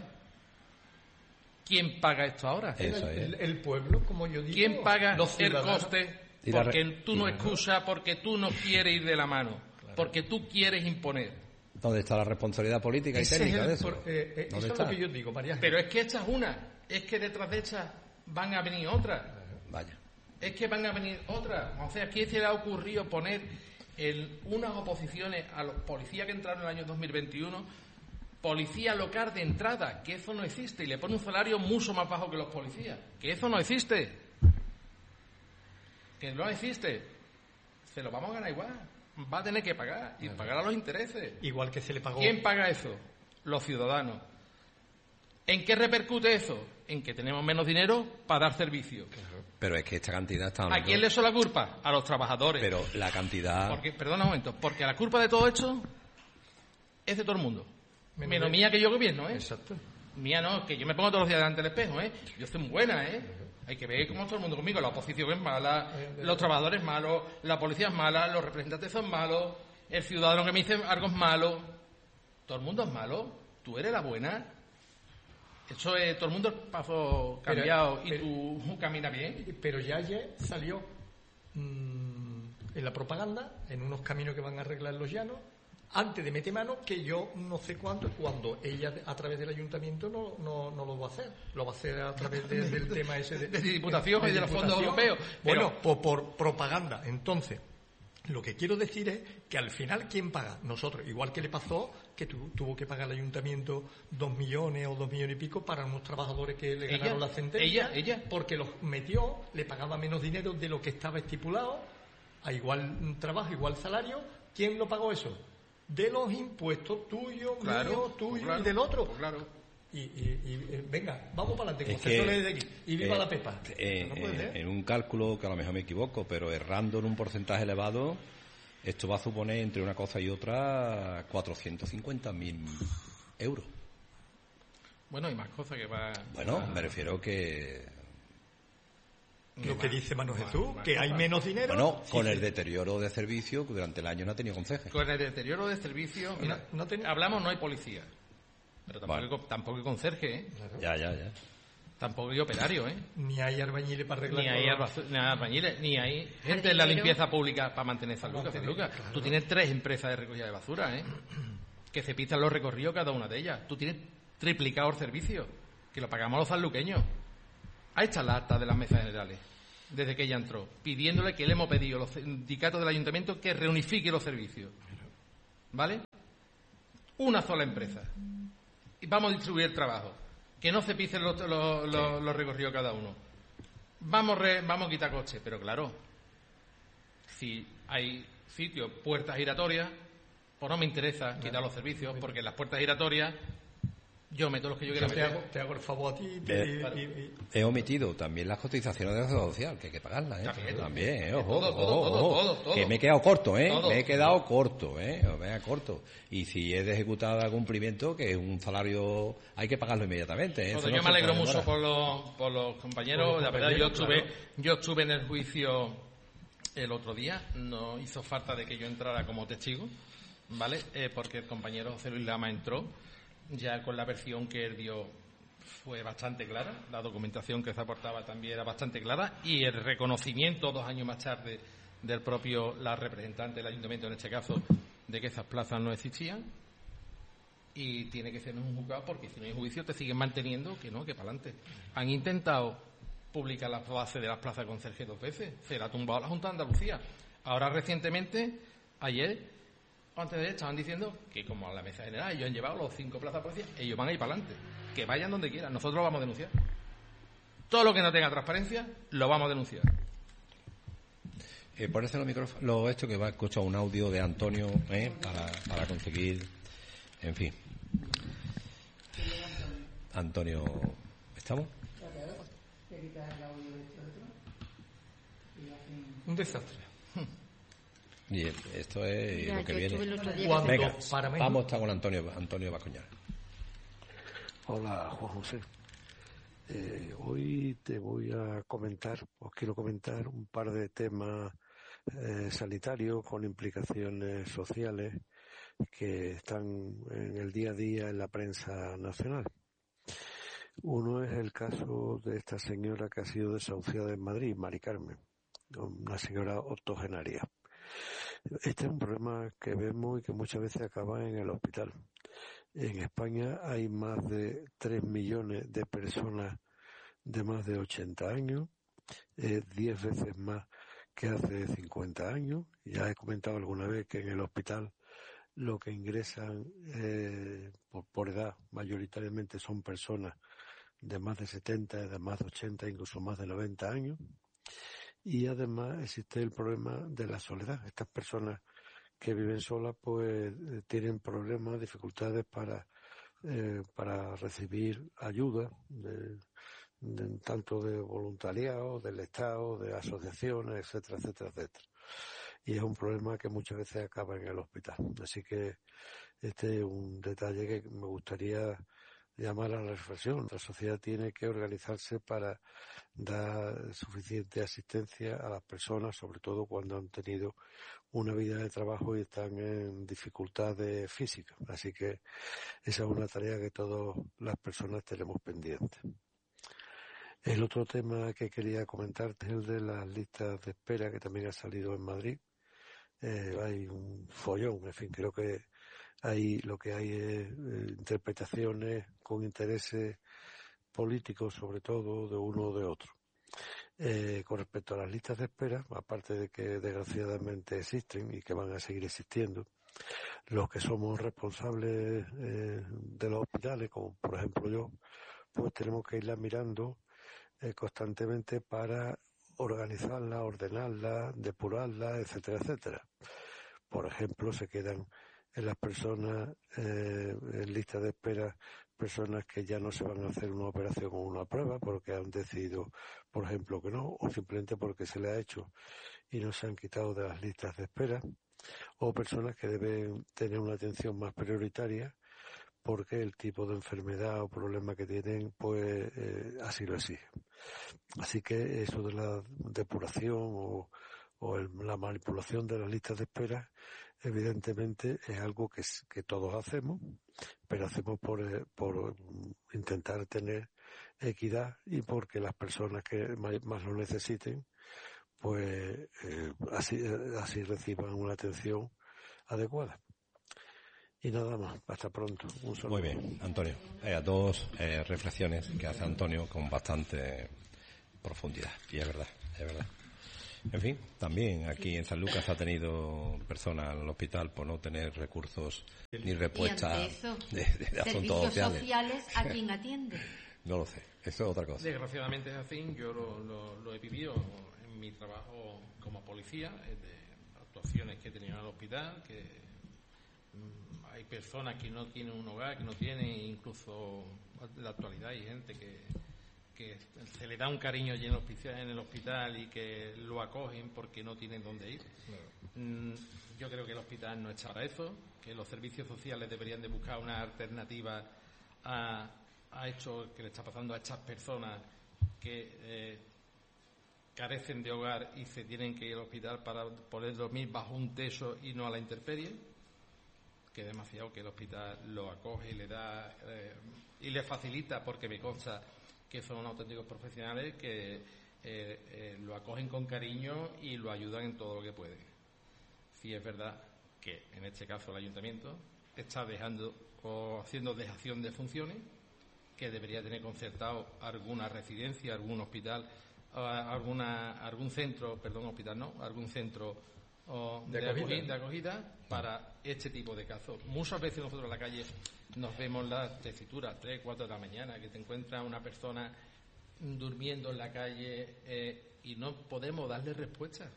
¿Quién paga esto ahora? Eso el, es. el pueblo, como yo digo. ¿Quién paga los el ciudadanos. coste? Y la Porque re- tú no y- excusas, porque tú no quieres ir de la mano, porque tú quieres imponer. ¿Dónde está la responsabilidad política y Ese es técnica el de eso? por- eh, eh, eso ¿Dónde es está? lo que yo digo, María. Pero es que esta es una, es que detrás de esta van a venir otras. Vaya. Es que van a venir otras. O sea, aquí se le ha ocurrido poner el- unas oposiciones a los policías que entraron en el año dos mil veintiuno, policía local de entrada, que eso no existe, y le pone un salario mucho más bajo que los policías, que eso no existe. Que no existe. Se lo vamos a ganar igual. Va a tener que pagar, y pagar a los intereses. Igual que se le pagó. ¿Quién paga eso? Los ciudadanos. ¿En qué repercute eso? En que tenemos menos dinero para dar servicio. Pero es que esta cantidad está... ¿A quién le echa la culpa? A los trabajadores. Pero la cantidad... Porque, perdona un momento, porque la culpa de todo esto es de todo el mundo. Menos Menos de- mía, que yo gobierno, ¿eh? Exacto. Mía no, que yo me pongo todos los días delante del espejo, ¿eh? Yo soy muy buena, ¿eh? Hay que ver cómo es todo el mundo conmigo. La oposición es mala, los trabajadores malos, la policía es mala, los representantes son malos, el ciudadano que me dice algo es malo. Todo el mundo es malo. Tú eres la buena. Eso es, todo el mundo es paso Pero- cambiado y pero- tú caminas bien. Pero ya ayer salió mm, en la propaganda, en unos caminos que van a arreglar los llanos, antes de meter mano, que yo no sé cuánto, cuando ella a través del ayuntamiento no, no, no lo va a hacer. Lo va a hacer a través de- del tema ese de, De Diputación y de los fondos Diputación. europeos. Bueno, Pero- por, por propaganda. Entonces, lo que quiero decir es que al final, ¿quién paga? Nosotros. Igual que le pasó que tu- tuvo que pagar el ayuntamiento dos millones o dos millones y pico para unos trabajadores que le Ella, ganaron la sentencia. ella, ella. Porque los metió, le pagaba menos dinero de lo que estaba estipulado, a igual mm, trabajo, igual salario. ¿Quién lo pagó eso? De los impuestos tuyos, Claro, míos, tuyos pues claro, y del otro. pues claro. Y, y- y, eh, venga, vamos para adelante, Es concesiones que, desde aquí. Y viva eh, la Pepa. eh, No puede eh, ser. en un cálculo que a lo mejor me equivoco, pero errando en un porcentaje elevado, esto va a suponer entre una cosa y otra cuatrocientos cincuenta mil euros. Bueno, hay más cosas que va... Bueno, va- me refiero que... Lo que dice Mano más- Jesús, más que hay cosas. menos dinero. Bueno, Sí, con sí. el deterioro de servicio que durante el año no ha tenido conceje. Con el deterioro de servicio... Mira, No- no ten- hablamos, no hay policía. Pero tampoco, Vale. hay, tampoco hay conserje, ¿eh? Ya, ya, ya. Tampoco hay operario, ¿eh? Ni hay albañiles para arreglar. Ni hay, todo. albazu- ni hay albañiles, ni hay gente en la Jardinero. limpieza pública para mantener San Lucas. San Lucas. Tú tienes tres empresas de recogida de basura, ¿eh? que se pistan los recorridos cada una de ellas. Tú tienes triplicado el servicio, que lo pagamos los sanluqueños. Ahí está la acta de las mesas generales, desde que ella entró, pidiéndole que le hemos pedido a los sindicatos del ayuntamiento que reunifique los servicios. ¿Vale? Una sola empresa. Y vamos a distribuir el trabajo. Que no se pisen los, los, los, los recorridos cada uno. Vamos, re, vamos a quitar coches. Pero claro, si hay sitios, puertas giratorias, pues no me interesa quitar los servicios, porque en las puertas giratorias yo meto los que yo quiera te meter. Hago, te hago el favor a ti. Eh, Y, y, y... He omitido también las cotizaciones de la seguridad social, que hay que pagarlas, ¿eh? También, También, ¿eh? todo, Ojo, todo, ojo, todo, ojo. todo, todo. Que me he quedado corto, ¿eh? Todo. Me he quedado corto, ¿eh? Me he quedado corto. Y si es de ejecutada a cumplimiento, que es un salario, hay que pagarlo inmediatamente, ¿eh? Todo, Eso yo no me se alegro puede mucho demorar. por los, por los compañeros. Por los La verdad, yo compañeros, estuve, claro. yo estuve en el juicio el otro día. No hizo falta de que yo entrara como testigo, ¿vale? Eh, porque el compañero José Luis Lama entró ya con la versión que él dio. Fue bastante clara, la documentación que se aportaba también era bastante clara, y el reconocimiento dos años más tarde del propio, la representante del ayuntamiento en este caso, de que esas plazas no existían, y tiene que ser en un juzgado, porque si no hay juicio te siguen manteniendo que no, que para adelante. Han intentado publicar las bases de las plazas de conserje dos veces, se la ha tumbado la Junta de Andalucía. Ahora recientemente, ayer, antes de ayer, estaban diciendo que como a la mesa general ellos han llevado los cinco plazas por día, ellos van a ir para adelante. Que vayan donde quieran, nosotros lo vamos a denunciar. Todo lo que no tenga transparencia, lo vamos a denunciar. Eh, ponerse los micrófonos, lo esto que va a escuchar un audio de Antonio, ¿eh? para, para conseguir, en fin. Antonio, ¿estamos? Un desastre. Y esto es Ya, lo que yo viene. estuve el otro día Cuando que- Venga, para mí- vamos a estar con Antonio, Antonio Bacoñar. Hola, Juan José. Eh, hoy te voy a comentar, os quiero comentar un par de temas eh, sanitarios con implicaciones sociales que están en el día a día en la prensa nacional. Uno es el caso de esta señora que ha sido desahuciada en Madrid, Mari Carmen, una señora octogenaria. Este es un problema que vemos y que muchas veces acaba en el hospital. En España hay más de tres millones de personas de más de ochenta años, eh, diez veces más que hace cincuenta años. Ya he comentado alguna vez que en el hospital lo que ingresan eh, por, por edad mayoritariamente son personas de más de setenta, de más de ochenta, incluso más de noventa años. Y además existe el problema de la soledad. Estas personas que viven solas pues eh, tienen problemas, dificultades para eh, para recibir ayuda de, de, tanto de voluntariado, del Estado, de asociaciones, etcétera, etcétera, etcétera. Y es un problema que muchas veces acaba en el hospital. Así que este es un detalle que me gustaría llamar a la reflexión. La sociedad tiene que organizarse para dar suficiente asistencia a las personas, sobre todo cuando han tenido una vida de trabajo y están en dificultades físicas. Así que esa es una tarea que todas las personas tenemos pendiente. El otro tema que quería comentarte es el de las listas de espera, que también ha salido en Madrid. Eh, hay un follón, en fin, creo que ahí lo que hay es eh, interpretaciones con intereses políticos, sobre todo de uno o de otro. Eh, con respecto a las listas de espera, aparte de que desgraciadamente existen y que van a seguir existiendo, los que somos responsables eh, de los hospitales, como por ejemplo yo, pues tenemos que irlas mirando eh, constantemente para organizarla, ordenarla, depurarla, etcétera, etcétera. Por ejemplo, se quedan en las personas eh, en lista de espera personas que ya no se van a hacer una operación o una prueba porque han decidido, por ejemplo, que no, o simplemente porque se le ha hecho y no se han quitado de las listas de espera, o personas que deben tener una atención más prioritaria porque el tipo de enfermedad o problema que tienen, pues eh, así lo exige. Así que eso de la depuración o, o el, la manipulación de las listas de espera, evidentemente es algo que, que todos hacemos, pero hacemos por, por intentar tener equidad y porque las personas que más, más lo necesiten, pues eh, así, así reciban una atención adecuada. Y nada más, hasta pronto. Un saludo. Muy bien, Antonio. Eh, dos eh, reflexiones que hace Antonio con bastante profundidad. Y es verdad, es verdad. En fin, también aquí en San Lucas ha tenido personas en el hospital por no tener recursos ni respuestas de, de, de asuntos sociales. sociales. ¿A quién atiende? No lo sé, eso es otra cosa. Desgraciadamente es así, yo lo, lo, lo he vivido en mi trabajo como policía, de actuaciones que he tenido en el hospital, que mmm, hay personas que no tienen un hogar, que no tienen, incluso en la actualidad hay gente que, que se le da un cariño allí en el hospital, en el hospital y que lo acogen porque no tienen dónde ir. Mm, yo creo que el hospital no está para eso, que los servicios sociales deberían de buscar una alternativa a, a esto que le está pasando a estas personas que eh, carecen de hogar y se tienen que ir al hospital para poder dormir bajo un techo y no a la intemperie, que es demasiado que el hospital lo acoge y le da eh, y le facilita, porque me consta que son auténticos profesionales que eh, eh, lo acogen con cariño y lo ayudan en todo lo que pueden. Sí es verdad que en este caso el ayuntamiento está dejando o haciendo dejación de funciones, que debería tener concertado alguna residencia, algún hospital, alguna algún centro, perdón, hospital no, algún centro o de, de, acogida. de acogida para este tipo de casos. Muchas veces nosotros en la calle nos vemos las tesituras, tres, cuatro de la mañana, que te encuentras una persona durmiendo en la calle eh, y no podemos darle respuesta.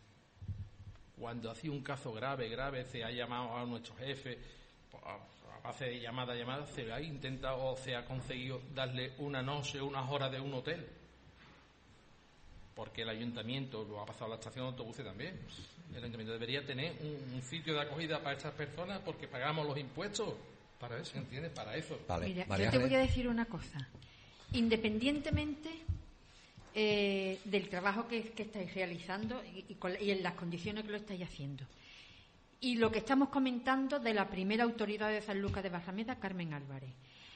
Cuando hace un caso grave, grave, se ha llamado a nuestro jefe, a base de llamada, llamada, se ha intentado o se ha conseguido darle una noche, unas horas de un hotel. Porque el ayuntamiento, lo ha pasado la estación de autobuses también, el ayuntamiento debería tener un, un sitio de acogida para estas personas porque pagamos los impuestos para eso, ¿entiendes? Para eso. Vale, mira, yo te voy a decir una cosa. Independientemente eh, del trabajo que, que estáis realizando y, y, con, y en las condiciones que lo estáis haciendo, y lo que estamos comentando de la primera autoridad de San Lucas de Barrameda, Carmen Álvarez,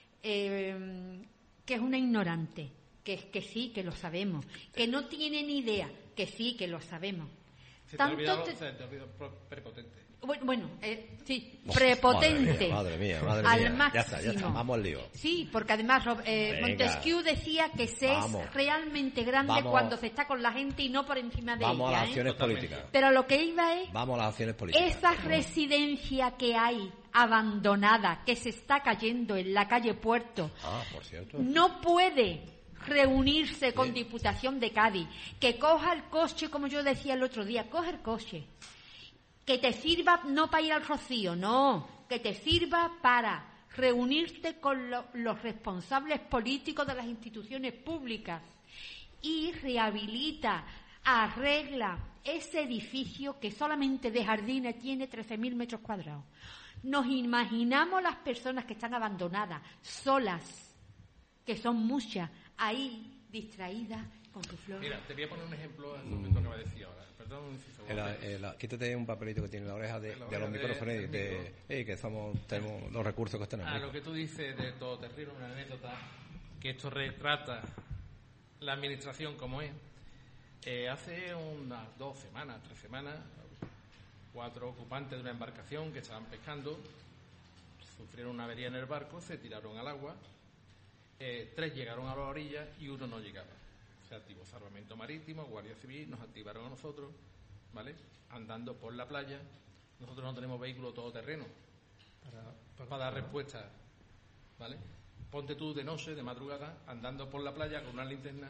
eh, que es una ignorante, que, que sí, que lo sabemos, que no tiene ni idea, que sí, que lo sabemos. Se te ha olvidado, te... se te ha olvidado prepotente. Bueno, bueno eh, sí, prepotente. Madre mía, madre mía, madre al mía. máximo. Ya está, ya está, vamos al lío. Sí, porque además eh, Montesquieu decía que se vamos. es realmente grande vamos. cuando se está con la gente y no por encima de vamos ella. Vamos a las acciones ¿eh? políticas. Pero lo que iba es... Vamos a las acciones políticas. Esa residencia que hay abandonada, que se está cayendo en la calle Puerto, ah, por cierto. no puede reunirse sí. con Diputación de Cádiz, que coja el coche, como yo decía el otro día, coge el coche, que te sirva no para ir al Rocío, no, que te sirva para reunirte con lo, los responsables políticos de las instituciones públicas y rehabilita, arregla ese edificio que solamente de jardines tiene trece mil metros cuadrados. Nos imaginamos las personas que están abandonadas, solas, que son muchas, ahí distraídas con su flor. Mira, te voy a poner un ejemplo en lo que va a decir ahora. Perdón, el, el, el, quítate un papelito que tiene en la oreja de, la oreja de los micrófonos de, de, de hey, que somos, tenemos los recursos que tenemos. A lo que tú dices de todoterreno, una anécdota que esto retrata la administración como es. Eh, hace unas dos semanas, tres semanas, cuatro ocupantes de una embarcación que estaban pescando sufrieron una avería en el barco, se tiraron al agua, eh, tres llegaron a la orilla y uno no llegaba. Se activó Salvamento Marítimo, Guardia Civil, nos activaron a nosotros, ¿vale? Andando por la playa. Nosotros no tenemos vehículo todoterreno para, para, para dar respuesta, ¿vale? Ponte tú de noche, de madrugada, andando por la playa con una linterna,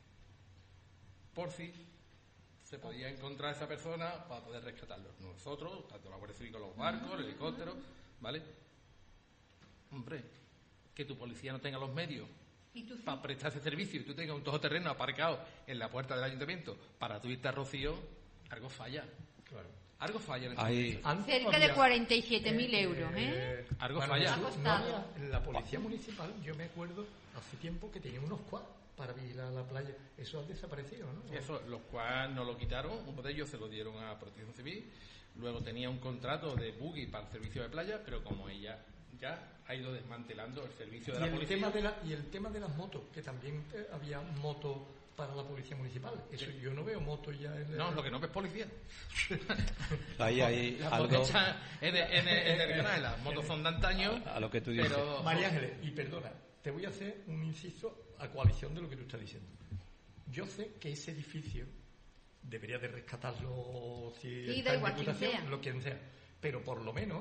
por si se podía encontrar a esa persona para poder rescatarlo. Nosotros, tanto la Guardia Civil con los barcos, el helicóptero, ¿vale? Hombre, que tu policía no tenga los medios para prestar ese servicio y tú tengas un todoterreno aparcado en la puerta del ayuntamiento para tú irte a Rocío, algo falla. Claro. Algo falla en el Hay... Cerca de cuarenta y siete mil euros, ¿eh? eh algo bueno, falla. No había, en la policía municipal, yo me acuerdo hace tiempo que tenía unos quads para vigilar la playa. Eso ha desaparecido, ¿no? Eso, los quads no lo quitaron, uno de ellos se lo dieron a Protección Civil, luego tenía un contrato de buggy para el servicio de playa, pero como ella ya ha ido desmantelando el servicio de y la el policía. Tema de la, y el tema de las motos, que también eh, había motos para la policía municipal. Eso yo no veo motos ya en el... No, lo que no ves policía. Ahí hay Las algo... motos están en, el- en, el- en el canal, las motos son de antaño. A lo que tú dices. Pero... María Ángeles, y perdona, te voy a hacer un inciso a coalición de lo que tú estás diciendo. Yo sé que ese edificio debería de rescatarlo si Sí, está da en igual, quien Diputación, sea. lo quien sea, pero por lo menos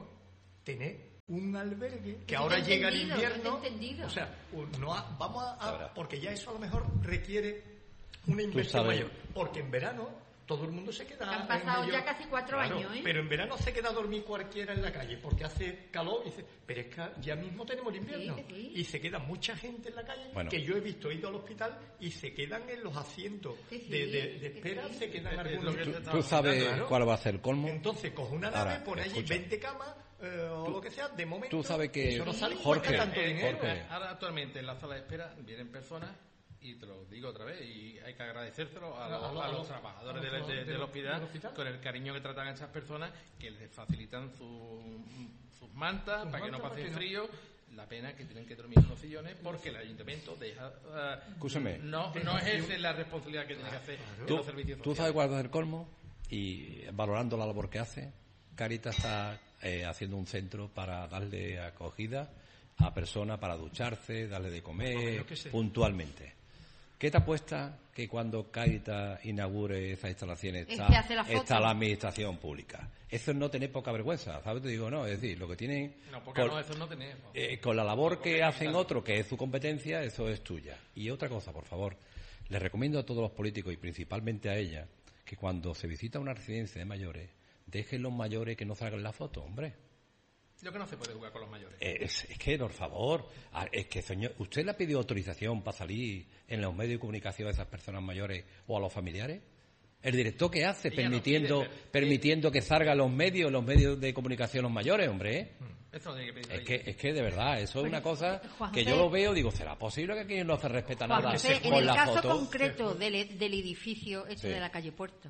tener un albergue que Que ahora te he llega el entendido, que te he invierno, entendido. o sea, un- no ha- vamos a, a- Ahora. porque ya eso a lo mejor requiere una inversión sabes- mayor, porque en verano todo el mundo se queda Han en pasado medio- ya casi cuatro Claro, años, ¿eh? pero en verano se queda a dormir cualquiera en la calle porque hace calor y dice, pero es que ya mismo tenemos el invierno Sí, sí. y se queda mucha gente en la calle Bueno. que yo he visto, he ido al hospital y se quedan en los asientos Sí, sí, de, de- de sí, espera, sí. se quedan Es lo algunos. que te ¿Tú, estaba tú sabes Claro. cuál va a ser el colmo? Entonces coge una nave, Ahora, pone allí escucha. veinte camas eh, o lo que sea, de momento. Tú sabes que- eso no sale, Jorge, cuesta tanto Eh, dinero. Jorge. Ahora actualmente en la sala de espera vienen personas, y te lo digo otra vez, y hay que agradecérselo a, A los, los- a a los los- trabajadores a los del- trabajadores del, del- hospital, del hospital. con el cariño que tratan a esas personas, que les facilitan su- sus mantas Sus para que no mantas pasen para que frío. La pena es que tienen que dormir en los sillones porque el ayuntamiento deja... eh, Escúchame. no, no ejerce la responsabilidad que tiene que hacer en ¿Tú, los servicios tú sociales. sabes cuál va a ser el colmo? Y valorando la labor que hace, Cáritas está eh, haciendo un centro para darle acogida a personas para ducharse, darle de comer Yo qué sé. puntualmente. ¿Qué te apuesta que cuando Cáritas inaugure esas instalaciones Es está, que hace la foto. está la administración pública? Eso es no tener poca vergüenza, ¿sabes? Te digo, no, es decir, lo que tienen... No, porque con- no, eso no tenemos. eh, con la labor que hacen otros, que es su competencia, eso es tuya. Y otra cosa, por favor, les recomiendo a todos los políticos y principalmente a ella que cuando se visita una residencia de mayores, dejen los mayores que no salgan la foto, hombre. Lo que no se puede jugar con los mayores. Eh, Es, es que, por favor, a- es que, señor, ¿usted le ha pedido autorización para salir en los medios de comunicación a esas personas mayores o a los familiares? ¿El director qué hace? Ella no Permitiendo, pide, pero- permitiendo que salgan los medios, los medios de comunicación los mayores, hombre, ¿eh? Eso no tiene que pedir Es ella. que, es que de verdad, eso es una cosa Juan que José- yo lo veo, digo, ¿será posible que aquí no se respeta Juan nada José, en con el la caso foto? concreto del, del edificio este Sí. de la calle Puerto,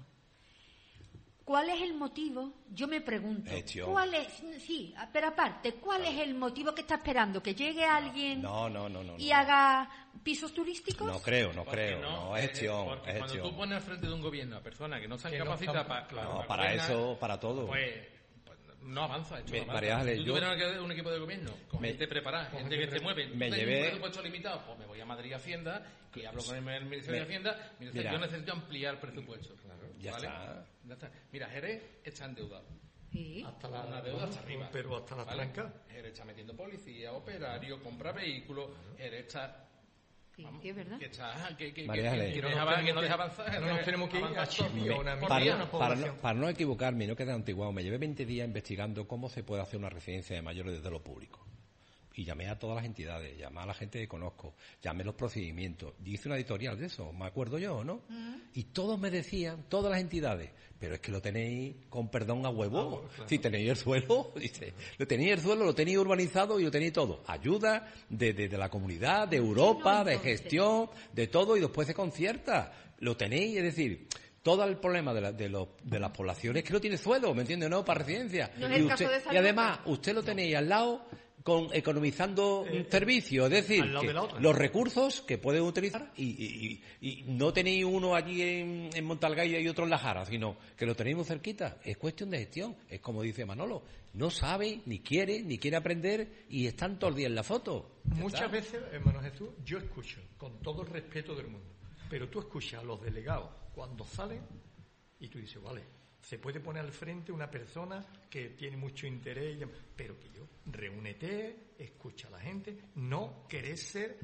¿cuál es el motivo? Yo me pregunto, Gestión. ¿cuál es? Sí, pero aparte, ¿cuál es el motivo que está esperando? ¿Que llegue alguien No, no, no, no. y no. haga pisos turísticos? No creo, no Porque creo, no, es eh, gestión, porque es cuando gestión. tú pones al frente de un gobierno a personas que no se han Que no capacitado están- para, claro. No, para para gobernar, eso, para todo. pues, pues no avanza. Esto Me- no avanza. María Ángeles, si tú yo- tuvieras un equipo de gobierno con Me- gente preparada, con gente gente que se mueve, me tú tienes llevé- un presupuesto limitado, pues me voy a Madrid Hacienda y hablo con el Ministerio Me- de Hacienda. Mira, Mira. yo necesito ampliar presupuesto. Ya ¿vale? está. Ya está. Mira, Jerez está endeudado. Sí. Hasta la, Una deuda hasta arriba. pero hasta la ¿vale? tranca. Jerez está metiendo policía, operario, compra vehículos. Jerez está... Sí, vamos, sí, es verdad. Que, está, que, que, María que- Ángeles. que no deja- nos que tenemos no que- deja avanzar. no nos tenemos que ir a avanzar Chibi todo. o una Por para, día. una no, para, población. no, para no equivocarme y no quedar antiguado, me llevé veinte días investigando cómo se puede hacer una residencia de mayores desde lo público. Y llamé a todas las entidades, llamé a la gente que conozco, llamé los procedimientos. Y hice una editorial de eso, me acuerdo yo, ¿no? Y todos me decían, todas las entidades, pero es que lo tenéis, con perdón, a huevo. Si tenéis el suelo, dice, lo tenéis el suelo, lo tenéis urbanizado y lo tenéis todo. Ayuda de, de, de la comunidad, de Europa, no, de entonces. gestión, de todo, y después se concierta. Lo tenéis, es decir... Todo el problema de, la, de, los, de las poblaciones es que no tiene suelo, ¿me entiendes? No, para residencia. No es y, el caso usted- de San y además, Lucas. usted lo tenéis al lado con economizando Eh, un servicio, es decir, al lado que de la otra. los recursos que pueden utilizar y, y- y- y no tenéis uno allí en, en Montalgaya y otro en La Jara, sino que lo tenéis muy cerquita. Es cuestión de gestión, es como dice Manolo, no sabe, ni quiere, ni quiere aprender y están todo el día en la foto. Ya Muchas está. veces, hermano Jesús, yo escucho, con todo el respeto del mundo, pero tú escuchas a los delegados cuando salen y tú dices, vale, se puede poner al frente una persona que tiene mucho interés, y dem- pero que yo, reúnete, escucha a la gente, no querés ser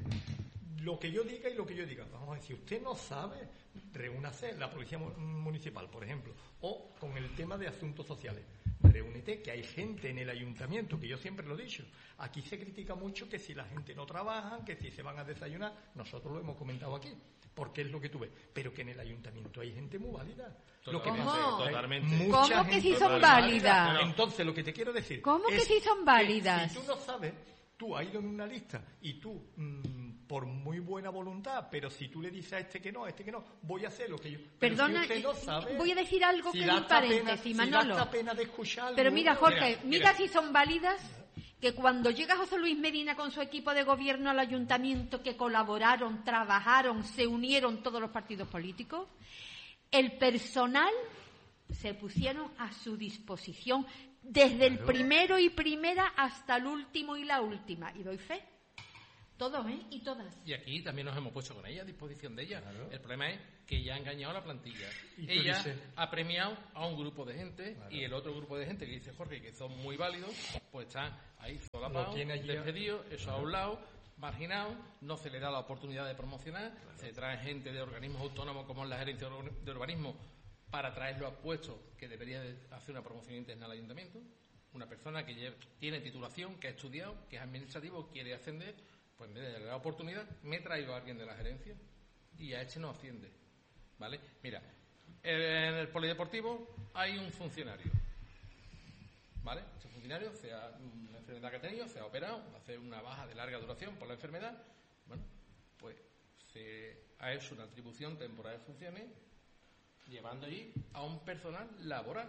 lo que yo diga y lo que yo diga. Vamos a decir, usted no sabe, reúnase, la policía mu- municipal, por ejemplo, o con el tema de asuntos sociales. Reúnete, que hay gente en el ayuntamiento, que yo siempre lo he dicho. Aquí se critica mucho que si la gente no trabaja, que si se van a desayunar, nosotros lo hemos comentado aquí, porque es lo que tú ves, pero que en el ayuntamiento hay gente muy válida. Lo que Totalmente, pasa es que hay totalmente. mucha ¿Cómo que gente sí son muy válidas? válida. Entonces, lo que te quiero decir... ¿Cómo que es sí son válidas? Si tú no sabes, tú has ido en una lista y tú, mmm, por muy buena voluntad, pero si tú le dices a este que no, a este que no, voy a hacer lo que yo... Pero Perdona, si usted no sabe, voy a decir algo si que da es un hasta pena- paréntesis, si Manolo. da hasta pena de escucharlo, Pero mira, Jorge, Mira, mira, mira. si son válidas que cuando llega José Luis Medina con su equipo de gobierno al ayuntamiento, que colaboraron, trabajaron, se unieron todos los partidos políticos, el personal se pusieron a su disposición desde el primero y primera hasta el último y la última. Y doy fe. Todos, ¿eh? Y todas. Y aquí también nos hemos puesto con ella, a disposición de ella. Claro. El problema es que ella ha engañado a la plantilla. Ella dices... ha premiado a un grupo de gente, claro. Y el otro grupo de gente que dice Jorge que son muy válidos, pues están ahí solapados, despedidos, eso claro. A un lado, marginados, no se le da la oportunidad de promocionar, claro. Se trae gente de organismos autónomos como es la gerencia de urbanismo para traerlo a puestos que debería de hacer una promoción interna al ayuntamiento. Una persona que lleva, tiene titulación, que ha estudiado, que es administrativo, quiere ascender. Pues en vez de darle la oportunidad, me he traído a alguien de la gerencia y a este no asciende. ¿Vale? Mira, en el polideportivo hay un funcionario. ¿Vale? Ese funcionario, sea una enfermedad que ha tenido, se ha operado, va a hacer una baja de larga duración por la enfermedad. Bueno, pues se ha hecho una atribución temporal de funciones llevando allí a un personal laboral.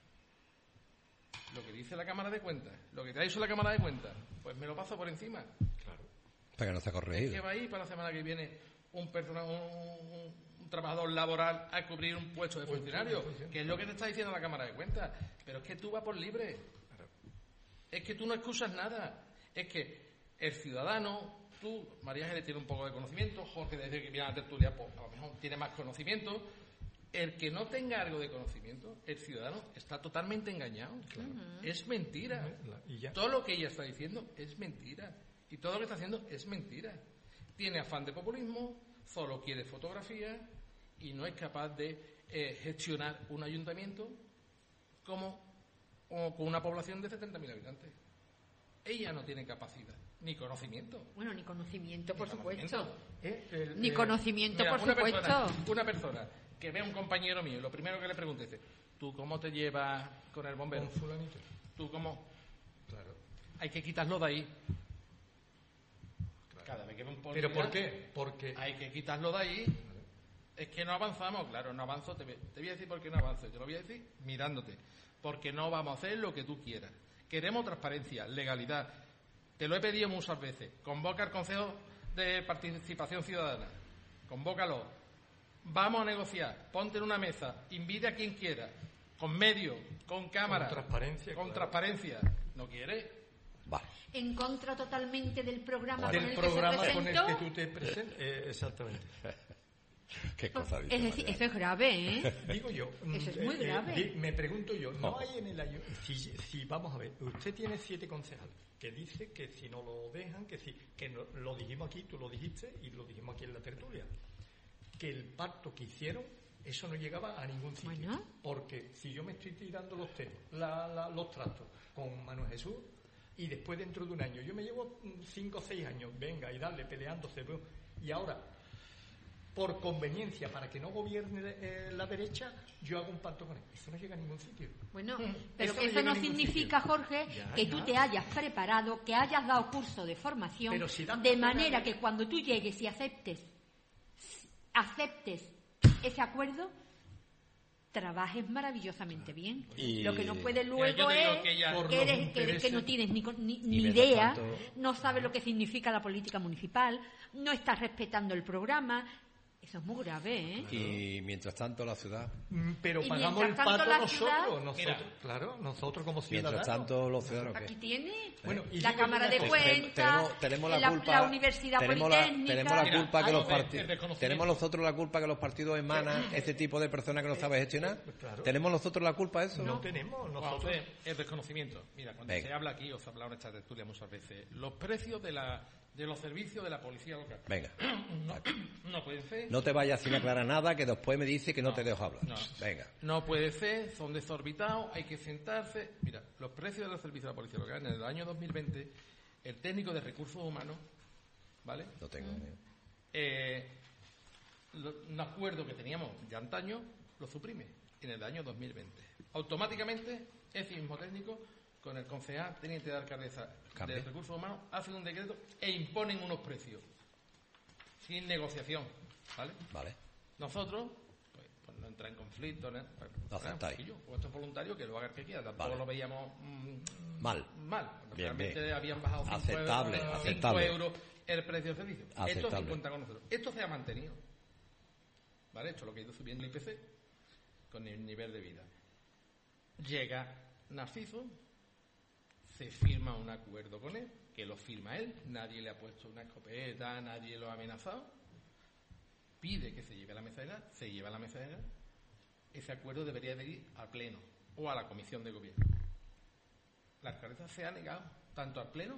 Lo que dice la Cámara de Cuentas, lo que te ha dicho la Cámara de Cuentas, pues me lo paso por encima. Claro. Para que no está corregido. ¿Qué va a ir para la semana que viene un personal, un, un, un trabajador laboral a cubrir un puesto de funcionario? Que es lo que te está diciendo la Cámara de Cuentas. Pero es que tú vas por libre. Claro. Es que tú no excusas nada. Es que el ciudadano, tú, María Ángeles tiene un poco de conocimiento, Jorge desde que viene a la tertulia, pues a lo mejor tiene más conocimiento. El que no tenga algo de conocimiento, el ciudadano está totalmente engañado. Claro. Uh-huh. Es mentira. ¿Y ya? Todo lo que ella está diciendo es mentira. Y todo lo que está haciendo es mentira. Tiene afán de populismo, solo quiere fotografía y no es capaz de eh, gestionar un ayuntamiento como, como con una población de setenta mil habitantes. Ella no tiene capacidad, ni conocimiento. Bueno, ni conocimiento, por ni supuesto. Conocimiento. Eh, el, ni eh, conocimiento, mira, por una supuesto. Persona, una persona que ve a un compañero mío, lo primero que le pregunte es, ¿tú cómo te llevas con el bombero? Con fulanito. ¿Tú cómo? Claro. Hay que quitarlo de ahí. Claro. Cada vez que ve un policía, ¿pero por qué? Porque hay que quitarlo de ahí. Vale. Es que no avanzamos. Claro, no avanzo. Te, te voy a decir por qué no avanzo. Te lo voy a decir mirándote. Porque no vamos a hacer lo que tú quieras. Queremos transparencia, legalidad. Te lo he pedido muchas veces. Convoca al Consejo de Participación Ciudadana. Convócalo. Vamos a negociar, ponte en una mesa, invite a quien quiera, con medios, con cámara, con transparencia. Con claro. transparencia. ¿No quiere? Vale. En contra totalmente del programa del con el programa que se con el presentó. que tú te presentas. Eh, exactamente. Qué cosa dice, es decir, eso es grave, ¿eh? Digo yo. Eso es muy eh, grave. Eh, me pregunto yo, ¿no hay en el año... Si, si vamos a ver, usted tiene siete concejales que dice que si no lo dejan, que si que no, lo dijimos aquí, tú lo dijiste y lo dijimos aquí en la tertulia, que el pacto que hicieron, eso no llegaba a ningún sitio. Bueno. Porque si yo me estoy tirando los temas, la, la, los trastos con Manuel Jesús, y después dentro de un año, yo me llevo cinco o seis años, venga, y darle, peleándose, y ahora, por conveniencia, para que no gobierne eh, la derecha, yo hago un pacto con él. Eso no llega a ningún sitio. Bueno, pero eso que no eso no sitio. significa, Jorge, ya, que ya. tú te hayas preparado, que hayas dado curso de formación, Pero si de manera que cuando tú llegues y aceptes aceptes ese acuerdo, trabajes maravillosamente bien. Y... Lo que no puede Mira, luego yo te digo es que ya- Por que, los eres, que, intereses- que no tienes ni, con- ni, Y ni mientras idea, tanto- no sabes lo que significa la política municipal, no estás respetando el programa. Eso es muy grave, ¿eh? Y mientras tanto la ciudad, Mm, Pero Y pagamos el mientras tanto pato la nosotros, ciudad- nosotros, Mira. claro, nosotros como ciudadanos. mientras tanto los ciudadanos Aquí ¿qué? tiene Bueno, y la digo Cámara una de cosa. Cuentas, tenemos, tenemos la, la, culpa la Universidad tenemos la, Politécnica. tenemos la Mira, culpa que algo los de- partidos de reconocimiento. tenemos nosotros la culpa que los partidos emanan este tipo de personas que no saben gestionar. Claro. Tenemos nosotros la culpa de eso. No tenemos Vamos a nosotros. hacer el desconocimiento. Mira, cuando Venga. se habla aquí, os he hablado en esta tertulia muchas veces, los precios de, la, de los servicios de la policía local. Venga, No, no pueden ser. no te vayas sin aclarar nada que después me dice que no, No, te dejo hablar. no. Venga. No puede ser, son desorbitados, hay que sentarse. Mira, los precios de los servicios de la policía local en el año dos mil veinte, el técnico de recursos humanos, ¿vale? No tengo. Eh, lo- un acuerdo que teníamos de antaño lo suprime en el año dos mil veinte. Automáticamente, ese mismo técnico, con el concejal teniente de alcaldesa Cambia. de recursos humanos, hace un decreto e imponen unos precios sin negociación, ¿vale? Vale. Nosotros, pues, pues, no entrar en conflicto, ¿no? Lo aceptáis. Yo, o esto es voluntario, que lo haga el que quiera. Tampoco Vale. lo veíamos mmm, mal. Mal. Bien, Realmente bien. habían bajado cinco Aceptable, euros, aceptable. cinco euros el precio del servicio. Aceptable. Esto se cuenta con nosotros. Esto se ha mantenido. ¿Vale? Esto es lo que ha ido subiendo el I P C con el nivel de vida. Llega Narciso, se firma un acuerdo con él, que lo firma él, nadie le ha puesto una escopeta, nadie lo ha amenazado, pide que se lleve a la mesa de edad, se lleva a la mesa de edad, ese acuerdo debería de ir al Pleno o a la Comisión de Gobierno. La alcaldesa se ha negado tanto al Pleno